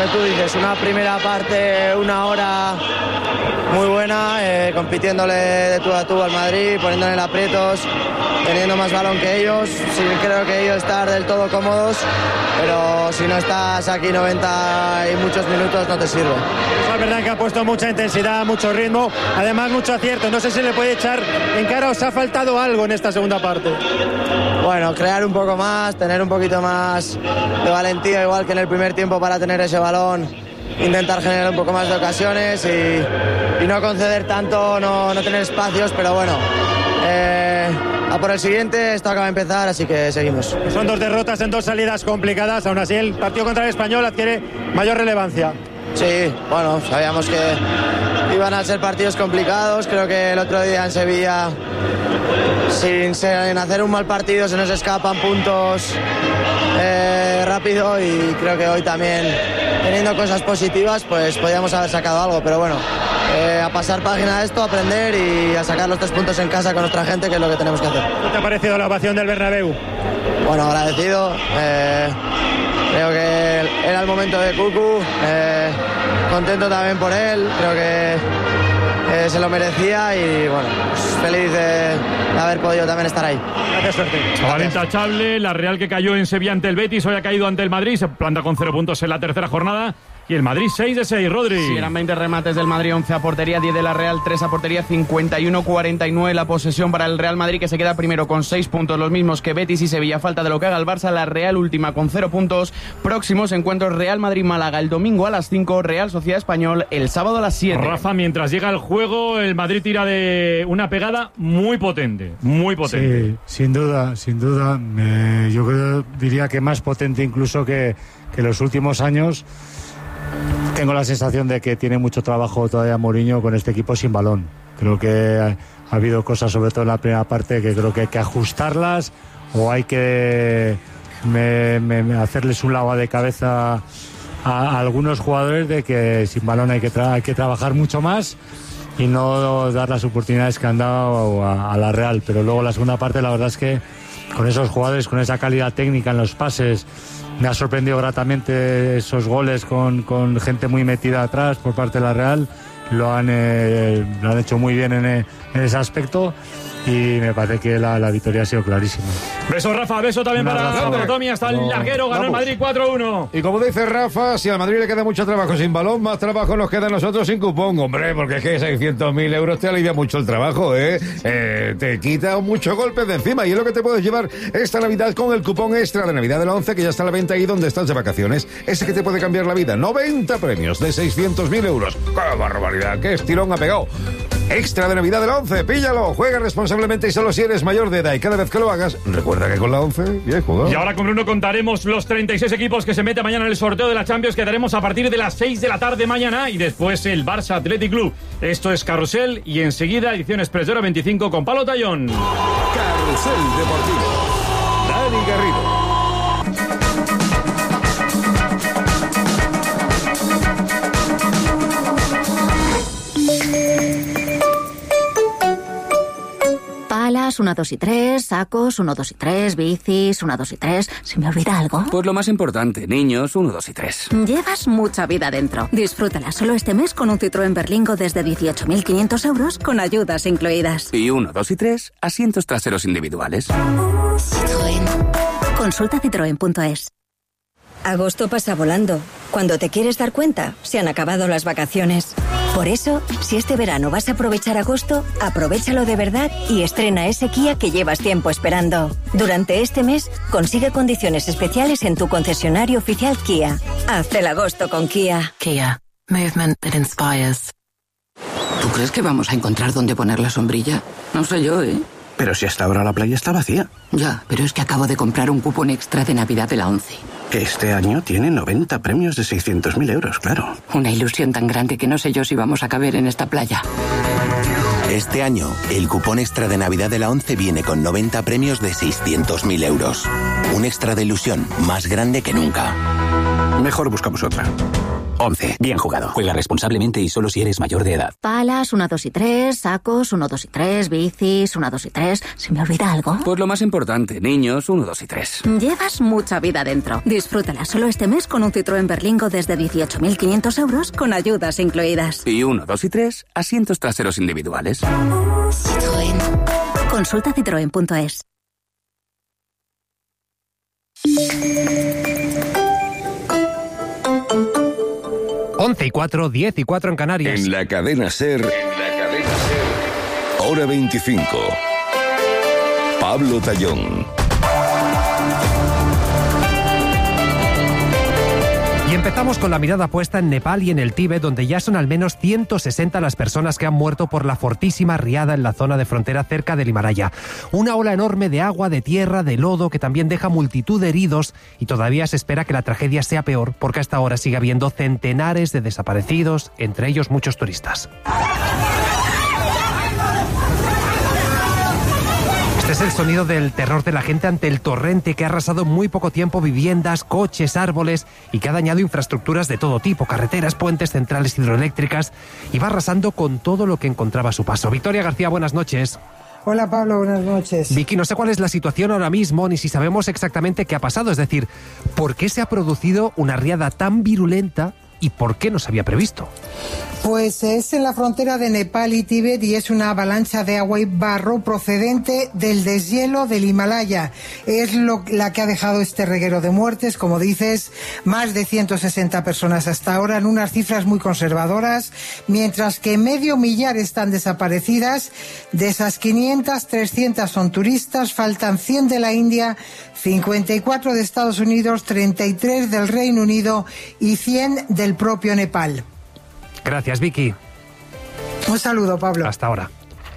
tú dices, una primera parte, una hora muy buena, eh, compitiéndole de tú a tú al Madrid, poniéndole en aprietos, teniendo más balón que ellos. Sí, creo que ellos están del todo cómodos, pero si no estás aquí noventa y muchos minutos no te sirve. Es verdad que ha puesto mucha intensidad, mucho ritmo, además mucho acierto. No sé si le puede echar en cara, os ha faltado algo en esta segunda parte. Bueno, crear un poco más, tener un poquito más de valentía, igual que en el primer tiempo, para tener ese balón, intentar generar un poco más de ocasiones y, y no conceder tanto, no, no tener espacios, pero bueno, eh, a por el siguiente, esto acaba de empezar, así que seguimos. Son dos derrotas en dos salidas complicadas, aún así el partido contra el Español adquiere mayor relevancia. Sí, bueno, sabíamos que iban a ser partidos complicados, creo que el otro día en Sevilla, sin, sin hacer un mal partido, se nos escapan puntos eh, rápido, y creo que hoy también, teniendo cosas positivas, pues podíamos haber sacado algo, pero bueno, eh, a pasar página a esto, a aprender y a sacar los tres puntos en casa con nuestra gente, que es lo que tenemos que hacer. ¿Qué te ha parecido la ovación del Bernabéu? Bueno, agradecido, eh, creo que era el momento de Cucu, eh, contento también por él, creo que Eh, se lo merecía y bueno, pues feliz de, de haber podido también estar ahí. Gracias, suerte. Chaval intachable, la Real que cayó en Sevilla ante el Betis, hoy ha caído ante el Madrid, se planta con cero puntos en la tercera jornada. Y el Madrid seis de seis, Rodri. Sí, eran veinte remates del Madrid, once a portería, diez de la Real, tres a portería, cincuenta y uno cuarenta y nueve la posesión para el Real Madrid, que se queda primero con seis puntos, los mismos que Betis y Sevilla. Falta de lo que haga el Barça, la Real última con cero puntos. Próximos encuentros: Real Madrid-Málaga el domingo a las cinco, Real Sociedad Español el sábado a las siete. Rafa, mientras llega el juego, el Madrid tira de una pegada muy potente, muy potente. Sí, sin duda, sin duda. Eh, yo creo, diría que más potente incluso que, que los últimos años. Tengo la sensación de que tiene mucho trabajo todavía Mourinho con este equipo sin balón. Creo que ha, ha habido cosas, sobre todo en la primera parte, que creo que hay que ajustarlas o hay que me, me, me hacerles un lavado de cabeza a, a algunos jugadores de que sin balón hay que, tra- hay que trabajar mucho más y no dar las oportunidades que han dado a, a la Real. Pero luego la segunda parte, la verdad es que con esos jugadores, con esa calidad técnica en los pases, me ha sorprendido gratamente esos goles con, con gente muy metida atrás por parte de la Real. Lo han, eh, lo han hecho muy bien en, en ese aspecto y me parece que la, la victoria ha sido clarísima. Beso, Rafa, beso también Un para abrazo. Tommy, hasta el No, larguero, ganó el vamos. Madrid cuatro uno. Y como dice Rafa, si al Madrid le queda mucho trabajo sin balón, más trabajo nos queda a nosotros sin cupón, hombre, porque es que seiscientos mil euros te alivia mucho el trabajo, ¿eh? eh te quita muchos golpes de encima y es lo que te puedes llevar esta Navidad con el cupón extra de Navidad de la once, que ya está a la venta ahí donde estás de vacaciones. Ese que te puede cambiar la vida. noventa premios de seiscientos mil euros. ¡Qué barbaridad! ¡Qué estirón ha pegado! Extra de Navidad de la once, píllalo, juega responsablemente y solo si eres mayor de edad, y cada vez que lo hagas, recuerda que con la once, bien jugado. Y ahora con Bruno contaremos los treinta y seis equipos que se meten mañana en el sorteo de la Champions, que daremos a partir de las seis de la tarde mañana, y después el Barça Athletic Club. Esto es Carrusel y enseguida edición Express de hora veinticinco con Palo Tallón. Carrusel Deportivo. Dani Garrido. Palas, una, dos y tres, sacos, uno, dos y tres, bicis, una, dos y tres. ¿Se me olvida algo? Pues lo más importante, niños, uno, dos y tres. Llevas mucha vida dentro. Disfrútala solo este mes con un Citroën Berlingo desde dieciocho mil quinientos euros con ayudas incluidas. Y uno, dos y tres, asientos traseros individuales. Citroën. Consulta citroen punto es. Agosto pasa volando. Cuando te quieres dar cuenta, se han acabado las vacaciones. Por eso, si este verano vas a aprovechar agosto, aprovéchalo de verdad y estrena ese Kia que llevas tiempo esperando. Durante este mes, consigue condiciones especiales en tu concesionario oficial Kia. Haz el agosto con Kia. Kia. Movement that inspires. ¿Tú crees que vamos a encontrar dónde poner la sombrilla? No sé yo, ¿eh? Pero si hasta ahora la playa está vacía. Ya, pero es que acabo de comprar un cupón extra de Navidad de la once. Que este año tiene noventa premios de seiscientos mil euros, claro. Una ilusión tan grande que no sé yo si vamos a caber en esta playa. Este año, el cupón extra de Navidad de la once viene con noventa premios de seiscientos mil euros. Un extra de ilusión más grande que nunca. Mejor buscamos otra. once. Bien jugado. Juega responsablemente y solo si eres mayor de edad. Palas, uno, dos y tres. Sacos, uno, dos y tres. Bicis, uno, dos y tres. ¿Se me olvida algo? Pues lo más importante, niños, uno, dos y tres. Llevas mucha vida dentro. Disfrútala solo este mes con un Citroën Berlingo desde dieciocho mil quinientos euros con ayudas incluidas. Y uno, dos y tres, asientos traseros individuales. Citroën. Consulta citroen punto es. once y cuatro, diez y cuatro en Canarias. En la cadena SER, en la cadena SER, hora veinticinco. Pablo Tallón. Y empezamos con la mirada puesta en Nepal y en el Tíbet, donde ya son al menos ciento sesenta las personas que han muerto por la fortísima riada en la zona de frontera cerca del Himalaya. Una ola enorme de agua, de tierra, de lodo, que también deja multitud de heridos, y todavía se espera que la tragedia sea peor, porque hasta ahora sigue habiendo centenares de desaparecidos, entre ellos muchos turistas. Este es el sonido del terror de la gente ante el torrente que ha arrasado en muy poco tiempo viviendas, coches, árboles y que ha dañado infraestructuras de todo tipo, carreteras, puentes, centrales hidroeléctricas, y va arrasando con todo lo que encontraba a su paso. Victoria García, buenas noches. Hola Pablo, buenas noches. Vicky, no sé cuál es la situación ahora mismo, ni si sabemos exactamente qué ha pasado, es decir, ¿por qué se ha producido una riada tan virulenta y por qué no se había previsto? Pues es en la frontera de Nepal y Tíbet y es una avalancha de agua y barro procedente del deshielo del Himalaya. Es lo, la que ha dejado este reguero de muertes, como dices, más de ciento sesenta personas hasta ahora, en unas cifras muy conservadoras, mientras que medio millar están desaparecidas. De esas quinientas, trescientas son turistas, faltan cien de la India, cincuenta y cuatro de Estados Unidos, treinta y tres del Reino Unido y cien del propio Nepal. Gracias, Vicky. Un saludo, Pablo. Hasta ahora.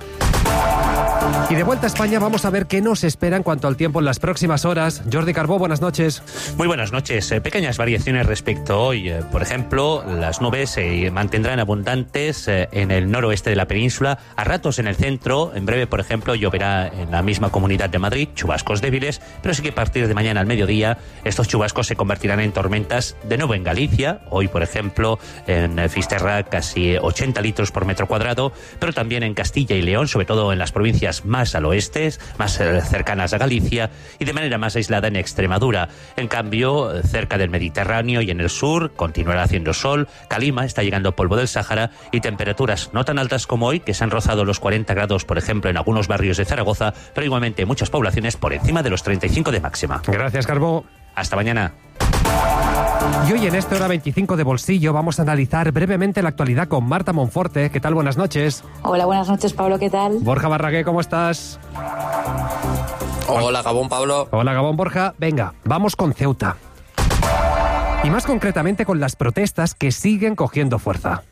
Y de vuelta a España vamos a ver qué nos espera en cuanto al tiempo en las próximas horas. Jordi Carbó, buenas noches. Muy buenas noches. Eh, pequeñas variaciones respecto a hoy. Eh, por ejemplo, las nubes se mantendrán abundantes eh, en el noroeste de la península, a ratos en el centro. En breve, por ejemplo, lloverá en la misma Comunidad de Madrid, chubascos débiles, pero sí que a partir de mañana al mediodía estos chubascos se convertirán en tormentas de nuevo en Galicia. Hoy, por ejemplo, en Fisterra casi ochenta litros por metro cuadrado, pero también en Castilla y León, sobre todo en las provincias más al oeste, más cercanas a Galicia, y de manera más aislada en Extremadura. En cambio, cerca del Mediterráneo y en el sur continuará haciendo sol. Calima está llegando polvo del Sáhara y temperaturas no tan altas como hoy, que se han rozado los cuarenta grados, por ejemplo, en algunos barrios de Zaragoza, pero igualmente muchas poblaciones por encima de los treinta y cinco de máxima. Gracias, Carbó. Hasta mañana. Y hoy en esta hora veinticinco de Bolsillo vamos a analizar brevemente la actualidad con Marta Monforte. ¿Qué tal? Buenas noches. Hola, buenas noches, Pablo. ¿Qué tal? Borja Barragué, ¿cómo estás? Hola, Gabón, Pablo. Hola, Gabón, Borja. Venga, vamos con Ceuta. Y más concretamente con las protestas que siguen cogiendo fuerza.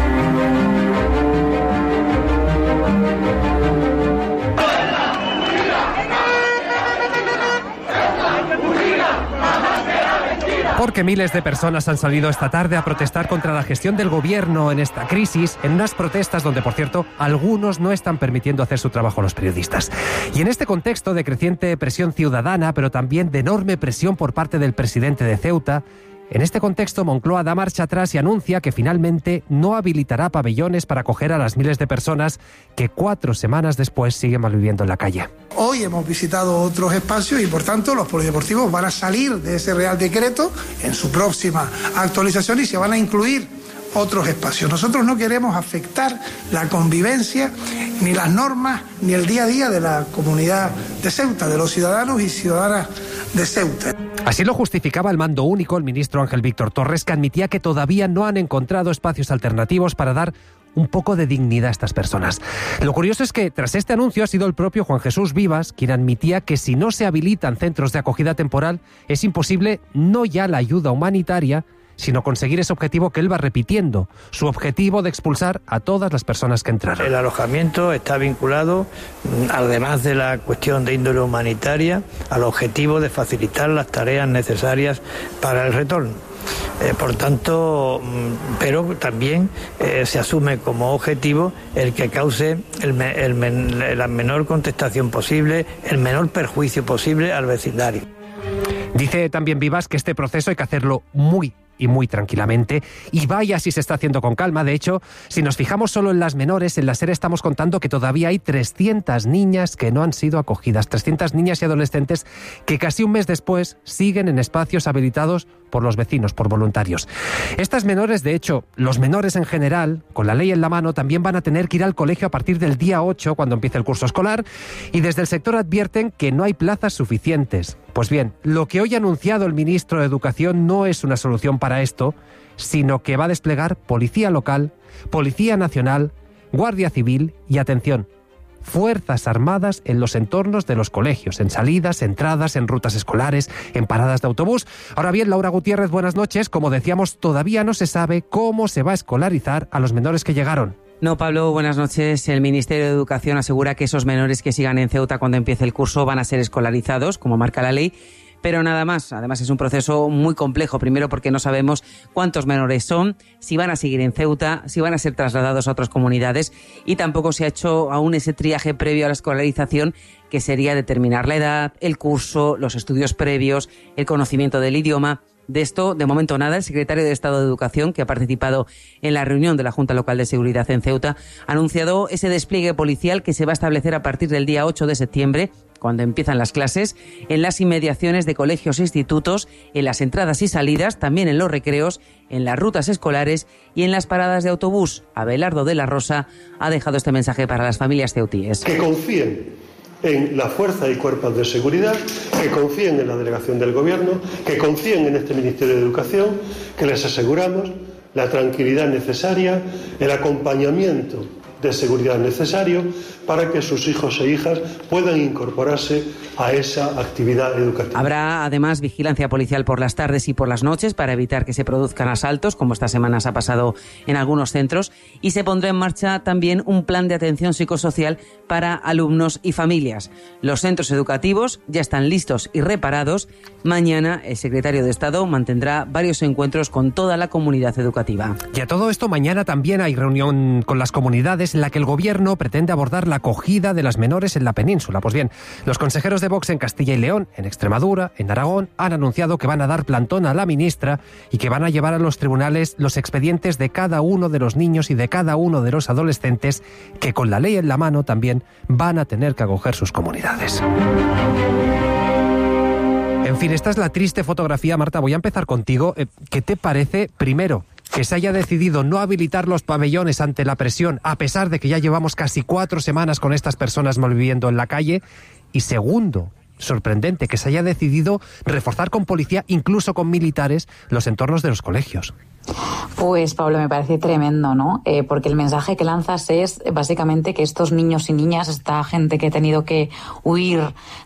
Porque miles de personas han salido esta tarde a protestar contra la gestión del gobierno en esta crisis, en unas protestas donde, por cierto, algunos no están permitiendo hacer su trabajo a los periodistas. Y en este contexto de creciente presión ciudadana, pero también de enorme presión por parte del presidente de Ceuta, en este contexto, Moncloa da marcha atrás y anuncia que finalmente no habilitará pabellones para acoger a las miles de personas que cuatro semanas después siguen malviviendo en la calle. Hoy hemos visitado otros espacios y, por tanto, los polideportivos van a salir de ese Real Decreto en su próxima actualización y se van a incluir otros espacios. Nosotros no queremos afectar la convivencia, ni las normas, ni el día a día de la comunidad de Ceuta, de los ciudadanos y ciudadanas de Ceuta. Así lo justificaba el mando único, el ministro Ángel Víctor Torres, que admitía que todavía no han encontrado espacios alternativos para dar un poco de dignidad a estas personas. Lo curioso es que tras este anuncio ha sido el propio Juan Jesús Vivas quien admitía que si no se habilitan centros de acogida temporal es imposible no ya la ayuda humanitaria, sino conseguir ese objetivo que él va repitiendo, su objetivo de expulsar a todas las personas que entraron. El alojamiento está vinculado, además de la cuestión de índole humanitaria, al objetivo de facilitar las tareas necesarias para el retorno. Eh, por tanto, pero también eh, se asume como objetivo el que cause el me, el men, la menor contestación posible, el menor perjuicio posible al vecindario. Dice también Vivas que este proceso hay que hacerlo muy y muy tranquilamente. Y vaya si se está haciendo con calma. De hecho, si nos fijamos solo en las menores, en la SER estamos contando que todavía hay trescientas niñas que no han sido acogidas. trescientas niñas y adolescentes que casi un mes después siguen en espacios habilitados por los vecinos, por voluntarios. Estas menores, de hecho, los menores en general, con la ley en la mano, también van a tener que ir al colegio a partir del día ocho, cuando empiece el curso escolar, y desde el sector advierten que no hay plazas suficientes. Pues bien, lo que hoy ha anunciado el ministro de Educación no es una solución para esto, sino que va a desplegar policía local, policía nacional, guardia civil y, atención, Fuerzas Armadas en los entornos de los colegios, en salidas, entradas, en rutas escolares, en paradas de autobús. Ahora bien, Laura Gutiérrez, buenas noches. Como decíamos, todavía no se sabe cómo se va a escolarizar a los menores que llegaron. No, Pablo, buenas noches. El Ministerio de Educación asegura que esos menores que sigan en Ceuta cuando empiece el curso van a ser escolarizados, como marca la ley, pero nada más. Además, es un proceso muy complejo, primero porque no sabemos cuántos menores son, si van a seguir en Ceuta, si van a ser trasladados a otras comunidades, y tampoco se ha hecho aún ese triaje previo a la escolarización, que sería determinar la edad, el curso, los estudios previos, el conocimiento del idioma. De esto, de momento nada. El secretario de Estado de Educación, que ha participado en la reunión de la Junta Local de Seguridad en Ceuta, ha anunciado ese despliegue policial que se va a establecer a partir del día ocho de septiembre, cuando empiezan las clases, en las inmediaciones de colegios e institutos, en las entradas y salidas, también en los recreos, en las rutas escolares y en las paradas de autobús. Abelardo de la Rosa ha dejado este mensaje para las familias ceutíes. Que confíen en la fuerza y cuerpos de seguridad, que confíen en la delegación del Gobierno, que confíen en este Ministerio de Educación, que les aseguramos la tranquilidad necesaria, el acompañamiento de seguridad necesario para que sus hijos e hijas puedan incorporarse a esa actividad educativa. Habrá además vigilancia policial por las tardes y por las noches para evitar que se produzcan asaltos, como estas semanas ha pasado en algunos centros, y se pondrá en marcha también un plan de atención psicosocial para alumnos y familias. Los centros educativos ya están listos y reparados. Mañana el secretario de Estado mantendrá varios encuentros con toda la comunidad educativa. Y a todo esto, mañana también hay reunión con las comunidades en la que el Gobierno pretende abordar la acogida de las menores en la península. Pues bien, los consejeros de Vox en Castilla y León, en Extremadura, en Aragón, han anunciado que van a dar plantón a la ministra y que van a llevar a los tribunales los expedientes de cada uno de los niños y de cada uno de los adolescentes que, con la ley en la mano, también van a tener que acoger sus comunidades. En fin, esta es la triste fotografía. Marta, voy a empezar contigo. ¿Qué te parece, primero, que se haya decidido no habilitar los pabellones ante la presión, a pesar de que ya llevamos casi cuatro semanas con estas personas malviviendo en la calle? Y segundo, sorprendente, que se haya decidido reforzar con policía, incluso con militares, los entornos de los colegios. Pues, Pablo, me parece tremendo, ¿no? Eh, porque el mensaje que lanzas es básicamente que estos niños y niñas, esta gente que ha tenido que huir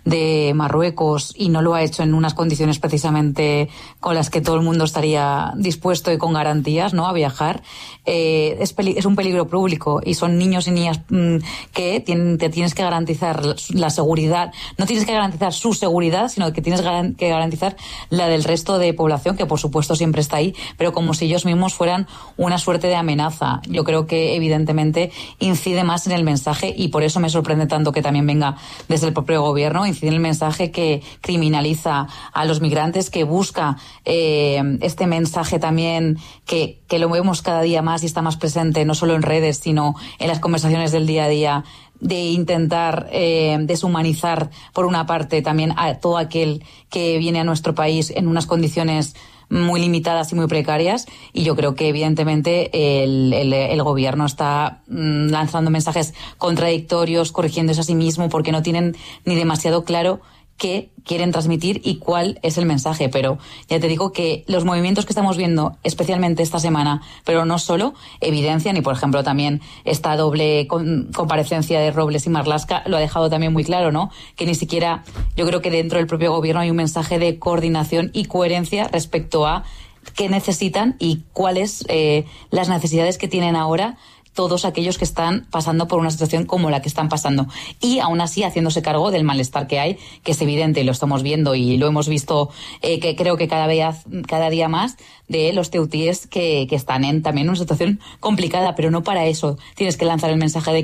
de Marruecos y no lo ha hecho en unas condiciones precisamente con las que todo el mundo estaría dispuesto y con garantías, ¿no?, a viajar, eh, es, peli- es un peligro público, y son niños y niñas mmm, que tienen, te tienes que garantizar la seguridad. No tienes que garantizar su seguridad, sino que tienes garan- que garantizar la del resto de población, que por supuesto siempre está ahí, pero como si ellos mismos fueran una suerte de amenaza. Yo creo que evidentemente incide más en el mensaje, y por eso me sorprende tanto que también venga desde el propio Gobierno. Incide en el mensaje que criminaliza a los migrantes, que busca eh, este mensaje también que, que lo vemos cada día más y está más presente no solo en redes, sino en las conversaciones del día a día, de intentar eh, deshumanizar por una parte también a todo aquel que viene a nuestro país en unas condiciones muy limitadas y muy precarias. Y yo creo que evidentemente el, el, el Gobierno está mm, lanzando mensajes contradictorios, corrigiéndose a sí mismo, porque no tienen ni demasiado claro qué quieren transmitir y cuál es el mensaje. Pero ya te digo que los movimientos que estamos viendo, especialmente esta semana, pero no solo, evidencian, y por ejemplo también esta doble con, comparecencia de Robles y Marlaska lo ha dejado también muy claro, ¿no? Que ni siquiera, yo creo que dentro del propio Gobierno hay un mensaje de coordinación y coherencia respecto a qué necesitan y cuáles eh, las necesidades que tienen ahora todos aquellos que están pasando por una situación como la que están pasando, y aún así haciéndose cargo del malestar que hay, que es evidente y lo estamos viendo y lo hemos visto, eh, que creo que cada vez, cada día más, de los ceutíes que, que están en también una situación complicada. Pero no para eso tienes que lanzar el mensaje de que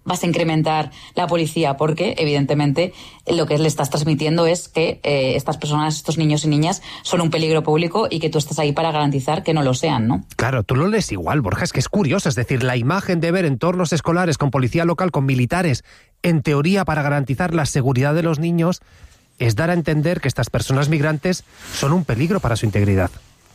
vas a incrementar la policía, porque evidentemente lo que le estás transmitiendo es que eh, estas personas, estos niños y niñas son un peligro público y que tú estás ahí para garantizar que no lo sean, ¿no? Claro, tú lo lees igual, Borja, es que es curioso, es decir, la imagen de ver entornos escolares con policía local, con militares, en teoría para garantizar la seguridad de los niños, es dar a entender que estas personas migrantes son un peligro para su integridad.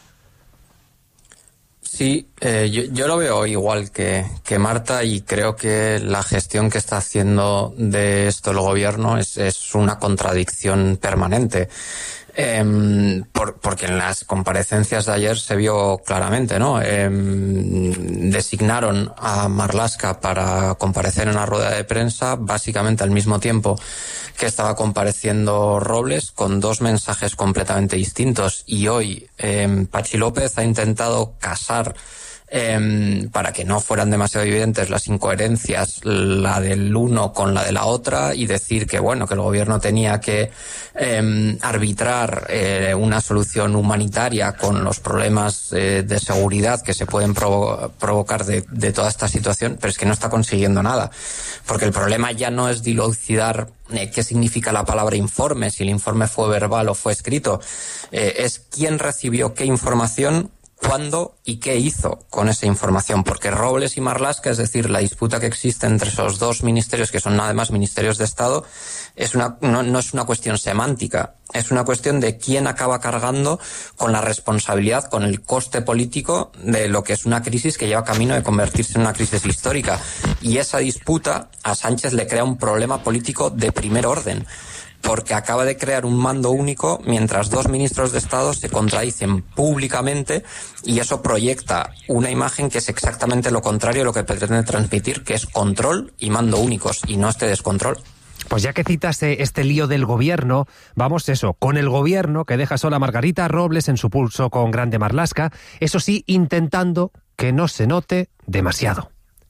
Sí, eh, yo, yo lo veo igual que, que Marta, y creo que la gestión que está haciendo de esto el gobierno es, es una contradicción permanente. Eh, por, porque en las comparecencias de ayer se vio claramente, ¿no? Eh, designaron a Marlaska para comparecer en la rueda de prensa básicamente al mismo tiempo que estaba compareciendo Robles, con dos mensajes completamente distintos. Y hoy eh, Patxi López ha intentado casar, Eh, para que no fueran demasiado evidentes las incoherencias, la del uno con la de la otra, y decir que bueno, que el gobierno tenía que eh, arbitrar eh, una solución humanitaria con los problemas eh, de seguridad que se pueden provo- provocar de, de toda esta situación, pero es que no está consiguiendo nada, porque el problema ya no es dilucidar eh, qué significa la palabra informe, si el informe fue verbal o fue escrito, eh, es quién recibió qué información, cuándo y qué hizo con esa información, porque Robles y Marlaska, es decir, la disputa que existe entre esos dos ministerios, que son además ministerios de Estado, es una, no, no es una cuestión semántica, es una cuestión de quién acaba cargando con la responsabilidad, con el coste político de lo que es una crisis que lleva camino de convertirse en una crisis histórica. Y esa disputa a Sánchez le crea un problema político de primer orden, porque acaba de crear un mando único mientras dos ministros de Estado se contradicen públicamente, y eso proyecta una imagen que es exactamente lo contrario a lo que pretende transmitir, que es control y mando únicos, y no este descontrol. Pues ya que citas este lío del gobierno, vamos eso, con el gobierno que deja sola a Margarita Robles en su pulso con Grande Marlaska, eso sí, intentando que no se note demasiado.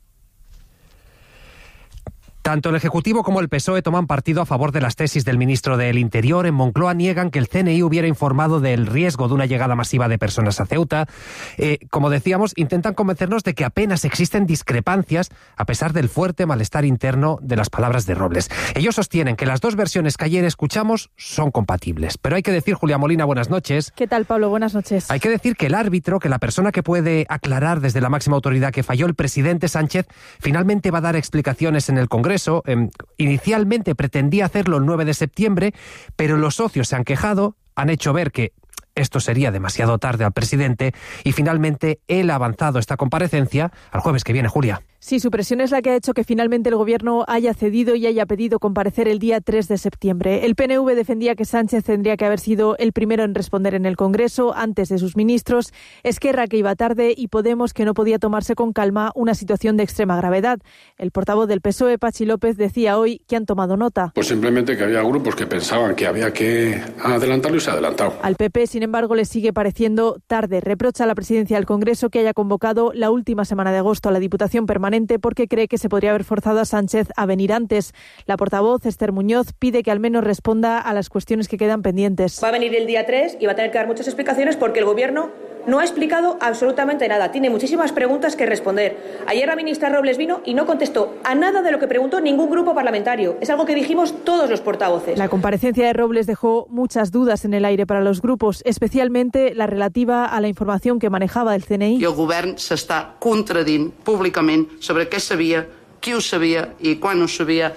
Tanto el Ejecutivo como el P S O E toman partido a favor de las tesis del ministro del Interior. En Moncloa niegan que el C N I hubiera informado del riesgo de una llegada masiva de personas a Ceuta. Eh, como decíamos, intentan convencernos de que apenas existen discrepancias a pesar del fuerte malestar interno de las palabras de Robles. Ellos sostienen que las dos versiones que ayer escuchamos son compatibles. Pero hay que decir, Julia Molina, buenas noches. ¿Qué tal, Pablo? Buenas noches. Hay que decir que el árbitro, que la persona que puede aclarar desde la máxima autoridad que falló, el presidente Sánchez, finalmente va a dar explicaciones en el Congreso. Eso, eh, inicialmente pretendía hacerlo el nueve de septiembre, pero los socios se han quejado, han hecho ver que esto sería demasiado tarde al presidente, y finalmente él ha avanzado esta comparecencia al jueves que viene, Julia. Sí, su presión es la que ha hecho que finalmente el Gobierno haya cedido y haya pedido comparecer el día tres de septiembre. El P N V defendía que Sánchez tendría que haber sido el primero en responder en el Congreso, antes de sus ministros, Esquerra, que iba tarde, y Podemos, que no podía tomarse con calma una situación de extrema gravedad. El portavoz del P S O E, Patxi López, decía hoy que han tomado nota. Pues simplemente que había grupos que pensaban que había que adelantarlo y se ha adelantado. Al P P, sin embargo, le sigue pareciendo tarde. Reprocha a la presidencia del Congreso que haya convocado la última semana de agosto a la Diputación Permanente, porque cree que se podría haber forzado a Sánchez a venir antes. La portavoz, Esther Muñoz, pide que al menos responda a las cuestiones que quedan pendientes. Va a venir el día tres y va a tener que dar muchas explicaciones, porque el Gobierno no ha explicado absolutamente nada. Tiene muchísimas preguntas que responder. Ayer la ministra Robles vino y no contestó a nada de lo que preguntó ningún grupo parlamentario. Es algo que dijimos todos los portavoces. La comparecencia de Robles dejó muchas dudas en el aire para los grupos, especialmente la relativa a la información que manejaba el C N I. I el govern s'està contradint públicament sobre què sabia, qui ho sabia i quan ho sabia.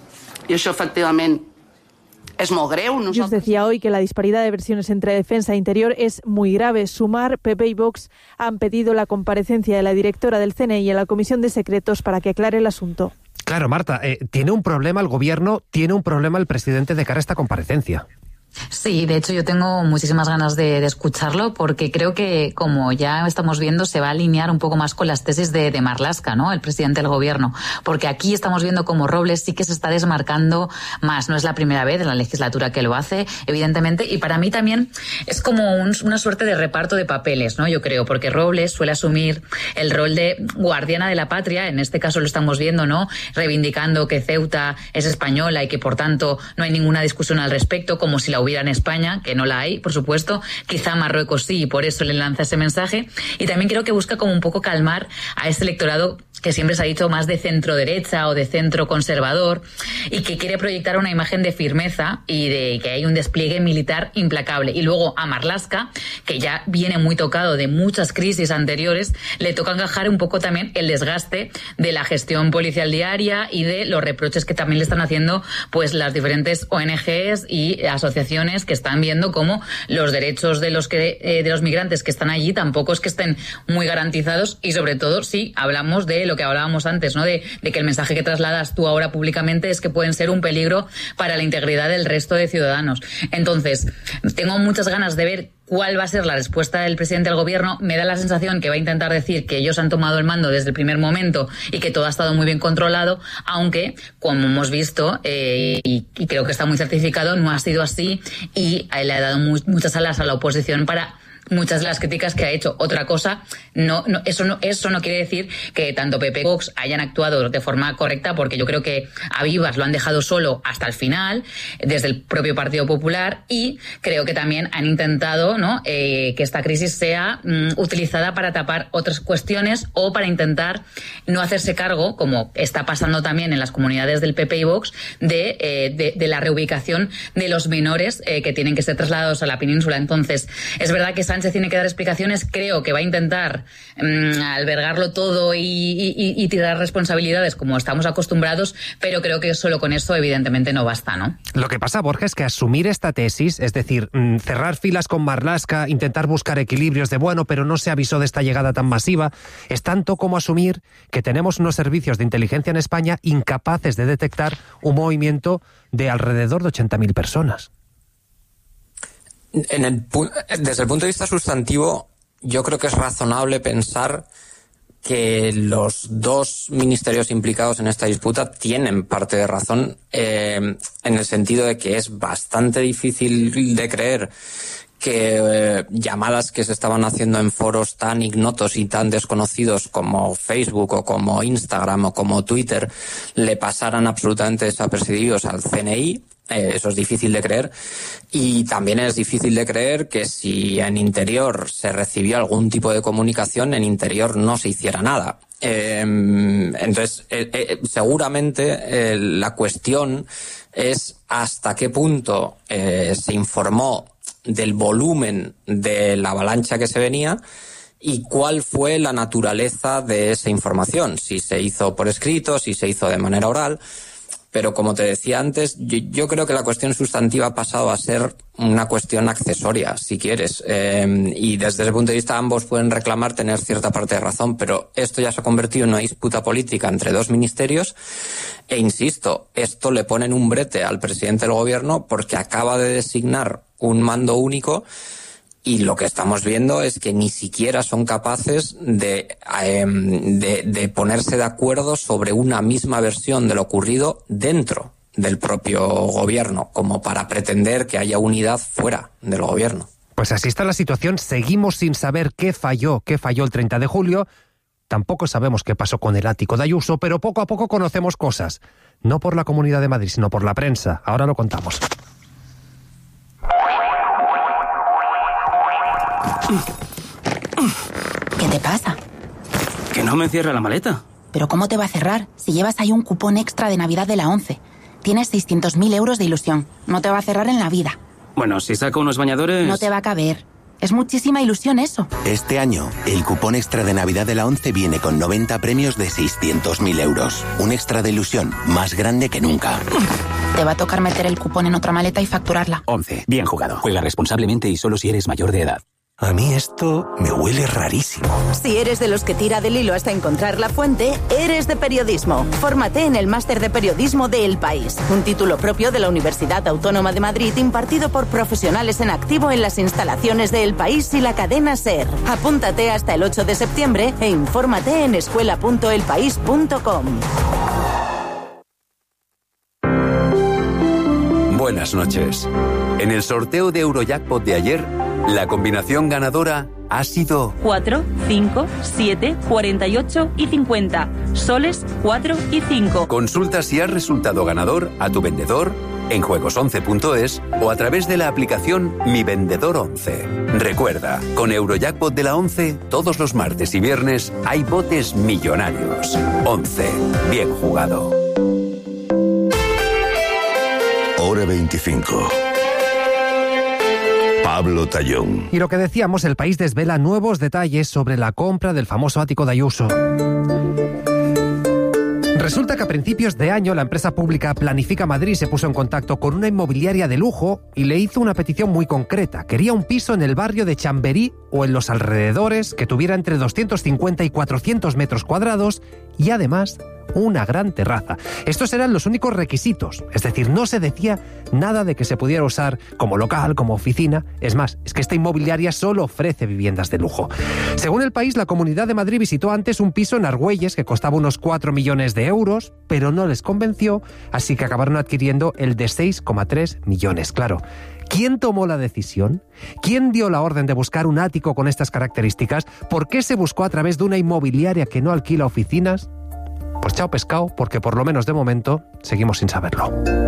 I això, efectivament, es molt greu. Junts decía hoy que la disparidad de versiones entre defensa e interior es muy grave. Sumar, P P y Vox han pedido la comparecencia de la directora del C N I en la Comisión de Secretos para que aclare el asunto. Claro, Marta, eh, tiene un problema el gobierno, tiene un problema el presidente de cara a esta comparecencia. Sí, de hecho yo tengo muchísimas ganas de, de escucharlo, porque creo que, como ya estamos viendo, se va a alinear un poco más con las tesis de, de Marlaska, ¿no?, el presidente del gobierno, porque aquí estamos viendo como Robles sí que se está desmarcando más. No es la primera vez en la legislatura que lo hace, evidentemente, y para mí también es como un, una suerte de reparto de papeles, ¿no?, yo creo, porque Robles suele asumir el rol de guardiana de la patria, en este caso lo estamos viendo, ¿no?, reivindicando que Ceuta es española y que por tanto no hay ninguna discusión al respecto, como si la hubiera en España, que no la hay, por supuesto. Quizá Marruecos sí, y por eso le lanza ese mensaje. Y también creo que busca como un poco calmar a ese electorado que siempre se ha dicho más de centro derecha o de centro conservador, y que quiere proyectar una imagen de firmeza y de que hay un despliegue militar implacable. Y luego a Marlaska, que ya viene muy tocado de muchas crisis anteriores, le toca encajar un poco también el desgaste de la gestión policial diaria y de los reproches que también le están haciendo pues las diferentes O N Ges y asociaciones que están viendo cómo los derechos de los que eh, de los migrantes que están allí tampoco es que estén muy garantizados, y sobre todo si hablamos de lo que hablábamos antes, ¿no? De, de que el mensaje que trasladas tú ahora públicamente es que pueden ser un peligro para la integridad del resto de ciudadanos. Entonces, tengo muchas ganas de ver cuál va a ser la respuesta del presidente del gobierno. Me da la sensación que va a intentar decir que ellos han tomado el mando desde el primer momento y que todo ha estado muy bien controlado, aunque, como hemos visto, eh, y, y creo que está muy certificado, no ha sido así, y le ha dado muy, muchas alas a la oposición para muchas de las críticas que ha hecho. Otra cosa, no, no, eso no, eso no quiere decir que tanto P P y Vox hayan actuado de forma correcta, porque yo creo que a Vivas lo han dejado solo hasta el final, desde el propio Partido Popular, y creo que también han intentado, ¿no?, eh, que esta crisis sea mm, utilizada para tapar otras cuestiones o para intentar no hacerse cargo, como está pasando también en las comunidades del P P y Vox, de, eh, de, de la reubicación de los menores eh, que tienen que ser trasladados a la península. Entonces, es verdad que Sánchez tiene que dar explicaciones, creo que va a intentar mmm, albergarlo todo y, y, y tirar responsabilidades como estamos acostumbrados, pero creo que solo con eso evidentemente no basta, ¿no? Lo que pasa, Borja, es que asumir esta tesis, es decir, mmm, cerrar filas con Marlaska, intentar buscar equilibrios de bueno, pero no se avisó de esta llegada tan masiva, es tanto como asumir que tenemos unos servicios de inteligencia en España incapaces de detectar un movimiento de alrededor de ochenta mil personas. En el, desde el punto de vista sustantivo, yo creo que es razonable pensar que los dos ministerios implicados en esta disputa tienen parte de razón, eh, en el sentido de que es bastante difícil de creer que eh, llamadas que se estaban haciendo en foros tan ignotos y tan desconocidos como Facebook o como Instagram o como Twitter le pasaran absolutamente desapercibidos al C N I. Eh, eso es difícil de creer, y también es difícil de creer que si en Interior se recibió algún tipo de comunicación, en Interior no se hiciera nada. Eh, entonces, eh, eh, seguramente eh, la cuestión es hasta qué punto eh, se informó del volumen de la avalancha que se venía y cuál fue la naturaleza de esa información, si se hizo por escrito, si se hizo de manera oral. Pero como te decía antes, yo, yo creo que la cuestión sustantiva ha pasado a ser una cuestión accesoria, si quieres. Eh, y desde ese punto de vista ambos pueden reclamar tener cierta parte de razón, pero esto ya se ha convertido en una disputa política entre dos ministerios. E insisto, esto le pone en un brete al presidente del gobierno porque acaba de designar un mando único. Y lo que estamos viendo es que ni siquiera son capaces de, eh, de, de ponerse de acuerdo sobre una misma versión de lo ocurrido dentro del propio gobierno, como para pretender que haya unidad fuera del gobierno. Pues así está la situación. Seguimos sin saber qué falló, qué falló el treinta de julio. Tampoco sabemos qué pasó con el ático de Ayuso, pero poco a poco conocemos cosas. No por la Comunidad de Madrid, sino por la prensa. Ahora lo contamos. ¿Qué te pasa? Que no me cierra la maleta. ¿Pero cómo te va a cerrar si llevas ahí un cupón extra de Navidad de la ONCE? Tienes seiscientos mil euros de ilusión. No te va a cerrar en la vida. Bueno, si saco unos bañadores... No te va a caber. Es muchísima ilusión eso. Este año, el cupón extra de Navidad de la ONCE viene con noventa premios de seiscientos mil euros. Un extra de ilusión más grande que nunca. Te va a tocar meter el cupón en otra maleta y facturarla. ONCE. Bien jugado. Juega responsablemente y solo si eres mayor de edad. A mí esto me huele rarísimo. Si eres de los que tira del hilo hasta encontrar la fuente, eres de periodismo. Fórmate en el Máster de Periodismo de El País, un título propio de la Universidad Autónoma de Madrid impartido por profesionales en activo en las instalaciones de El País y la cadena SER. Apúntate hasta el ocho de septiembre e infórmate en escuela punto el país punto com. Buenas noches. En el sorteo de Eurojackpot de ayer, la combinación ganadora ha sido cuatro, cinco, siete, cuarenta y ocho y cincuenta. Soles cuatro y cinco. Consulta si has resultado ganador a tu vendedor en juegos once punto es o a través de la aplicación Mi Vendedor once. Recuerda, con Eurojackpot de la once, todos los martes y viernes hay botes millonarios. once. Bien jugado. Hora veinticinco. Pablo Tallón. Y lo que decíamos, El País desvela nuevos detalles sobre la compra del famoso ático de Ayuso. Resulta que a principios de año la empresa pública Planifica Madrid se puso en contacto con una inmobiliaria de lujo y le hizo una petición muy concreta. Quería un piso en el barrio de Chamberí o en los alrededores que tuviera entre doscientos cincuenta y cuatrocientos metros cuadrados y además una gran terraza. Estos eran los únicos requisitos, es decir, no se decía nada de que se pudiera usar como local, como oficina. Es más, es que esta inmobiliaria solo ofrece viviendas de lujo. Según El País, la Comunidad de Madrid visitó antes un piso en Argüelles que costaba unos cuatro millones de euros, pero no les convenció, así que acabaron adquiriendo el de seis coma tres millones. Claro, ¿quién tomó la decisión? ¿Quién dio la orden de buscar un ático con estas características? ¿Por qué se buscó a través de una inmobiliaria que no alquila oficinas? Pues chao pescado, porque por lo menos de momento seguimos sin saberlo.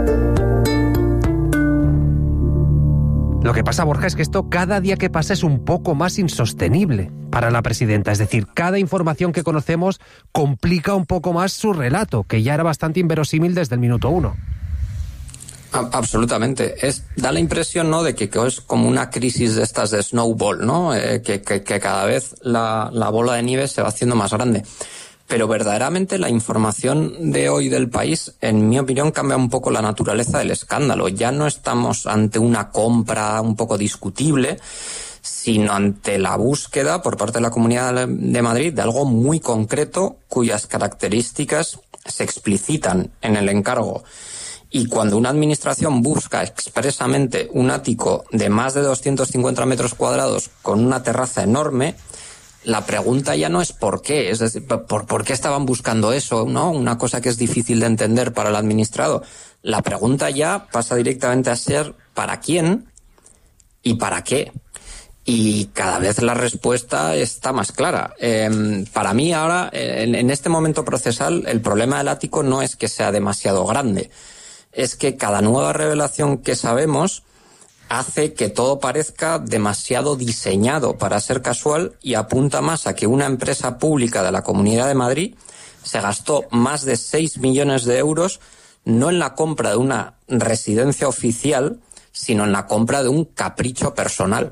Lo que pasa, Borja, es que esto cada día que pasa es un poco más insostenible para la presidenta. Es decir, cada información que conocemos complica un poco más su relato, que ya era bastante inverosímil desde el minuto uno. Absolutamente. Es, da la impresión, ¿no?, de que, que es como una crisis de estas de snowball, ¿no? Eh, que, que, que cada vez la, la bola de nieve se va haciendo más grande. Pero verdaderamente la información de hoy del País, en mi opinión, cambia un poco la naturaleza del escándalo. Ya no estamos ante una compra un poco discutible, sino ante la búsqueda por parte de la Comunidad de Madrid de algo muy concreto cuyas características se explicitan en el encargo. Y cuando una administración busca expresamente un ático de más de doscientos cincuenta metros cuadrados con una terraza enorme, la pregunta ya no es por qué, es decir, por, por qué estaban buscando eso, ¿no? Una cosa que es difícil de entender para el administrado. La pregunta ya pasa directamente a ser ¿para quién y para qué? Y cada vez la respuesta está más clara. Eh, para mí ahora, en, en este momento procesal, el problema del ático no es que sea demasiado grande, es que cada nueva revelación que sabemos hace que todo parezca demasiado diseñado para ser casual y apunta más a que una empresa pública de la Comunidad de Madrid se gastó más de seis millones de euros no en la compra de una residencia oficial, sino en la compra de un capricho personal.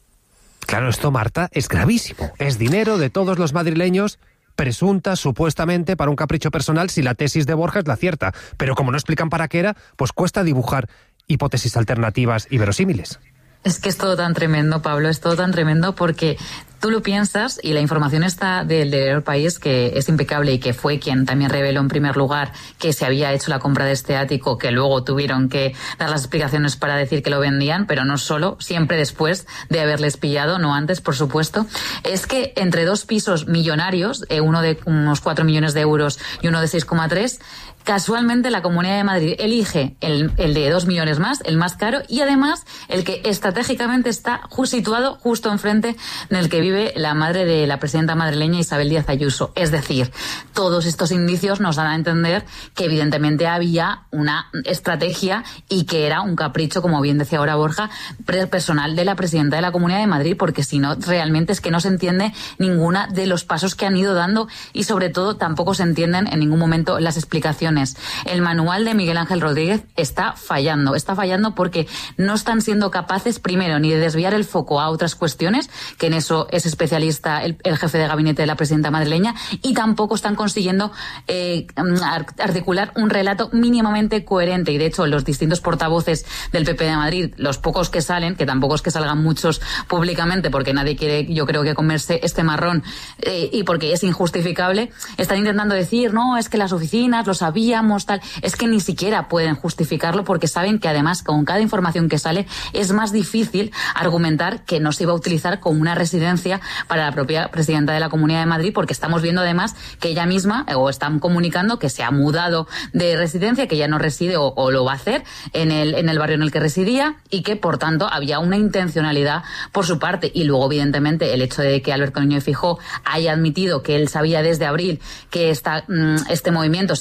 Claro, esto, Marta, es gravísimo. Es dinero de todos los madrileños, presunta, supuestamente, para un capricho personal si la tesis de Borja es la cierta. Pero como no explican para qué era, pues cuesta dibujar hipótesis alternativas y verosímiles. Es que es todo tan tremendo, Pablo, es todo tan tremendo porque tú lo piensas y la información está del del País, que es impecable y que fue quien también reveló en primer lugar que se había hecho la compra de este ático, que luego tuvieron que dar las explicaciones para decir que lo vendían, pero no solo, siempre después de haberles pillado, no antes, por supuesto. Es que entre dos pisos millonarios, eh, uno de unos cuatro millones de euros y uno de seis coma tres, casualmente la Comunidad de Madrid elige el, el de dos millones más, el más caro, y además el que estratégicamente está situado justo enfrente del que vive la madre de la presidenta madrileña Isabel Díaz Ayuso. Es decir, todos estos indicios nos dan a entender que evidentemente había una estrategia y que era un capricho, como bien decía ahora Borja, personal de la presidenta de la Comunidad de Madrid, porque si no, realmente es que no se entiende ninguna de los pasos que han ido dando y sobre todo tampoco se entienden en ningún momento las explicaciones. El manual de Miguel Ángel Rodríguez está fallando, está fallando porque no están siendo capaces, primero, ni de desviar el foco a otras cuestiones, que en eso es especialista el, el jefe de gabinete de la presidenta madrileña, y tampoco están consiguiendo eh, articular un relato mínimamente coherente. Y de hecho, los distintos portavoces del P P de Madrid, los pocos que salen, que tampoco es que salgan muchos públicamente, porque nadie quiere, yo creo, que comerse este marrón eh, y porque es injustificable, están intentando decir, no, es que las oficinas lo sabían, tal. Es que ni siquiera pueden justificarlo porque saben que además con cada información que sale es más difícil argumentar que no se iba a utilizar como una residencia para la propia presidenta de la Comunidad de Madrid, porque estamos viendo además que ella misma, o están comunicando que se ha mudado de residencia, que ya no reside o, o lo va a hacer en el, en el barrio en el que residía, y que por tanto había una intencionalidad por su parte. Y luego evidentemente el hecho de que Alberto Núñez Feijóo haya admitido que él sabía desde abril que esta, este movimiento se iba a realizar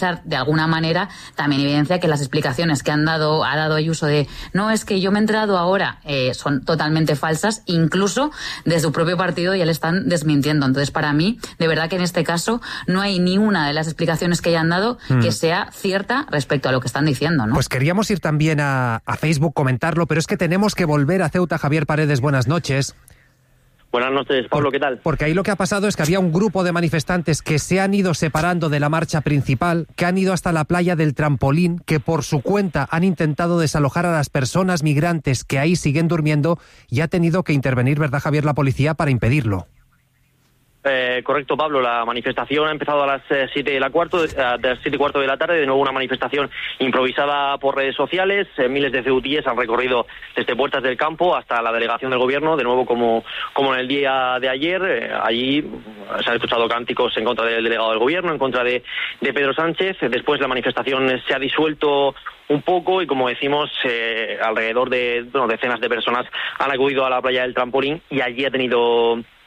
analizar de alguna manera, también evidencia que las explicaciones que han dado, ha dado Ayuso de no, es que yo me he enterado ahora, eh, son totalmente falsas, incluso de su propio partido ya le están desmintiendo. Entonces, para mí, de verdad que en este caso no hay ni una de las explicaciones que hayan dado mm. que sea cierta respecto a lo que están diciendo, ¿no? Pues queríamos ir también a, a Facebook, comentarlo, pero es que tenemos que volver a Ceuta. Javier Paredes, buenas noches. Buenas noches, Pablo, ¿qué tal? Porque ahí lo que ha pasado es que había un grupo de manifestantes que se han ido separando de la marcha principal, que han ido hasta la playa del Trampolín, que por su cuenta han intentado desalojar a las personas migrantes que ahí siguen durmiendo y ha tenido que intervenir, ¿verdad, Javier, la policía para impedirlo? Eh, correcto, Pablo. La manifestación ha empezado a las eh, siete y la cuarto, eh, a las siete y cuarto de la tarde. De nuevo una manifestación improvisada por redes sociales. Eh, miles de ceutíes han recorrido desde Puertas del Campo hasta la delegación del gobierno. De nuevo, como como en el día de ayer, eh, allí se han escuchado cánticos en contra del delegado del gobierno, en contra de, de Pedro Sánchez. Después la manifestación se ha disuelto un poco y, como decimos, eh, alrededor de bueno, decenas de personas han acudido a la playa del Trampolín y allí ha tenido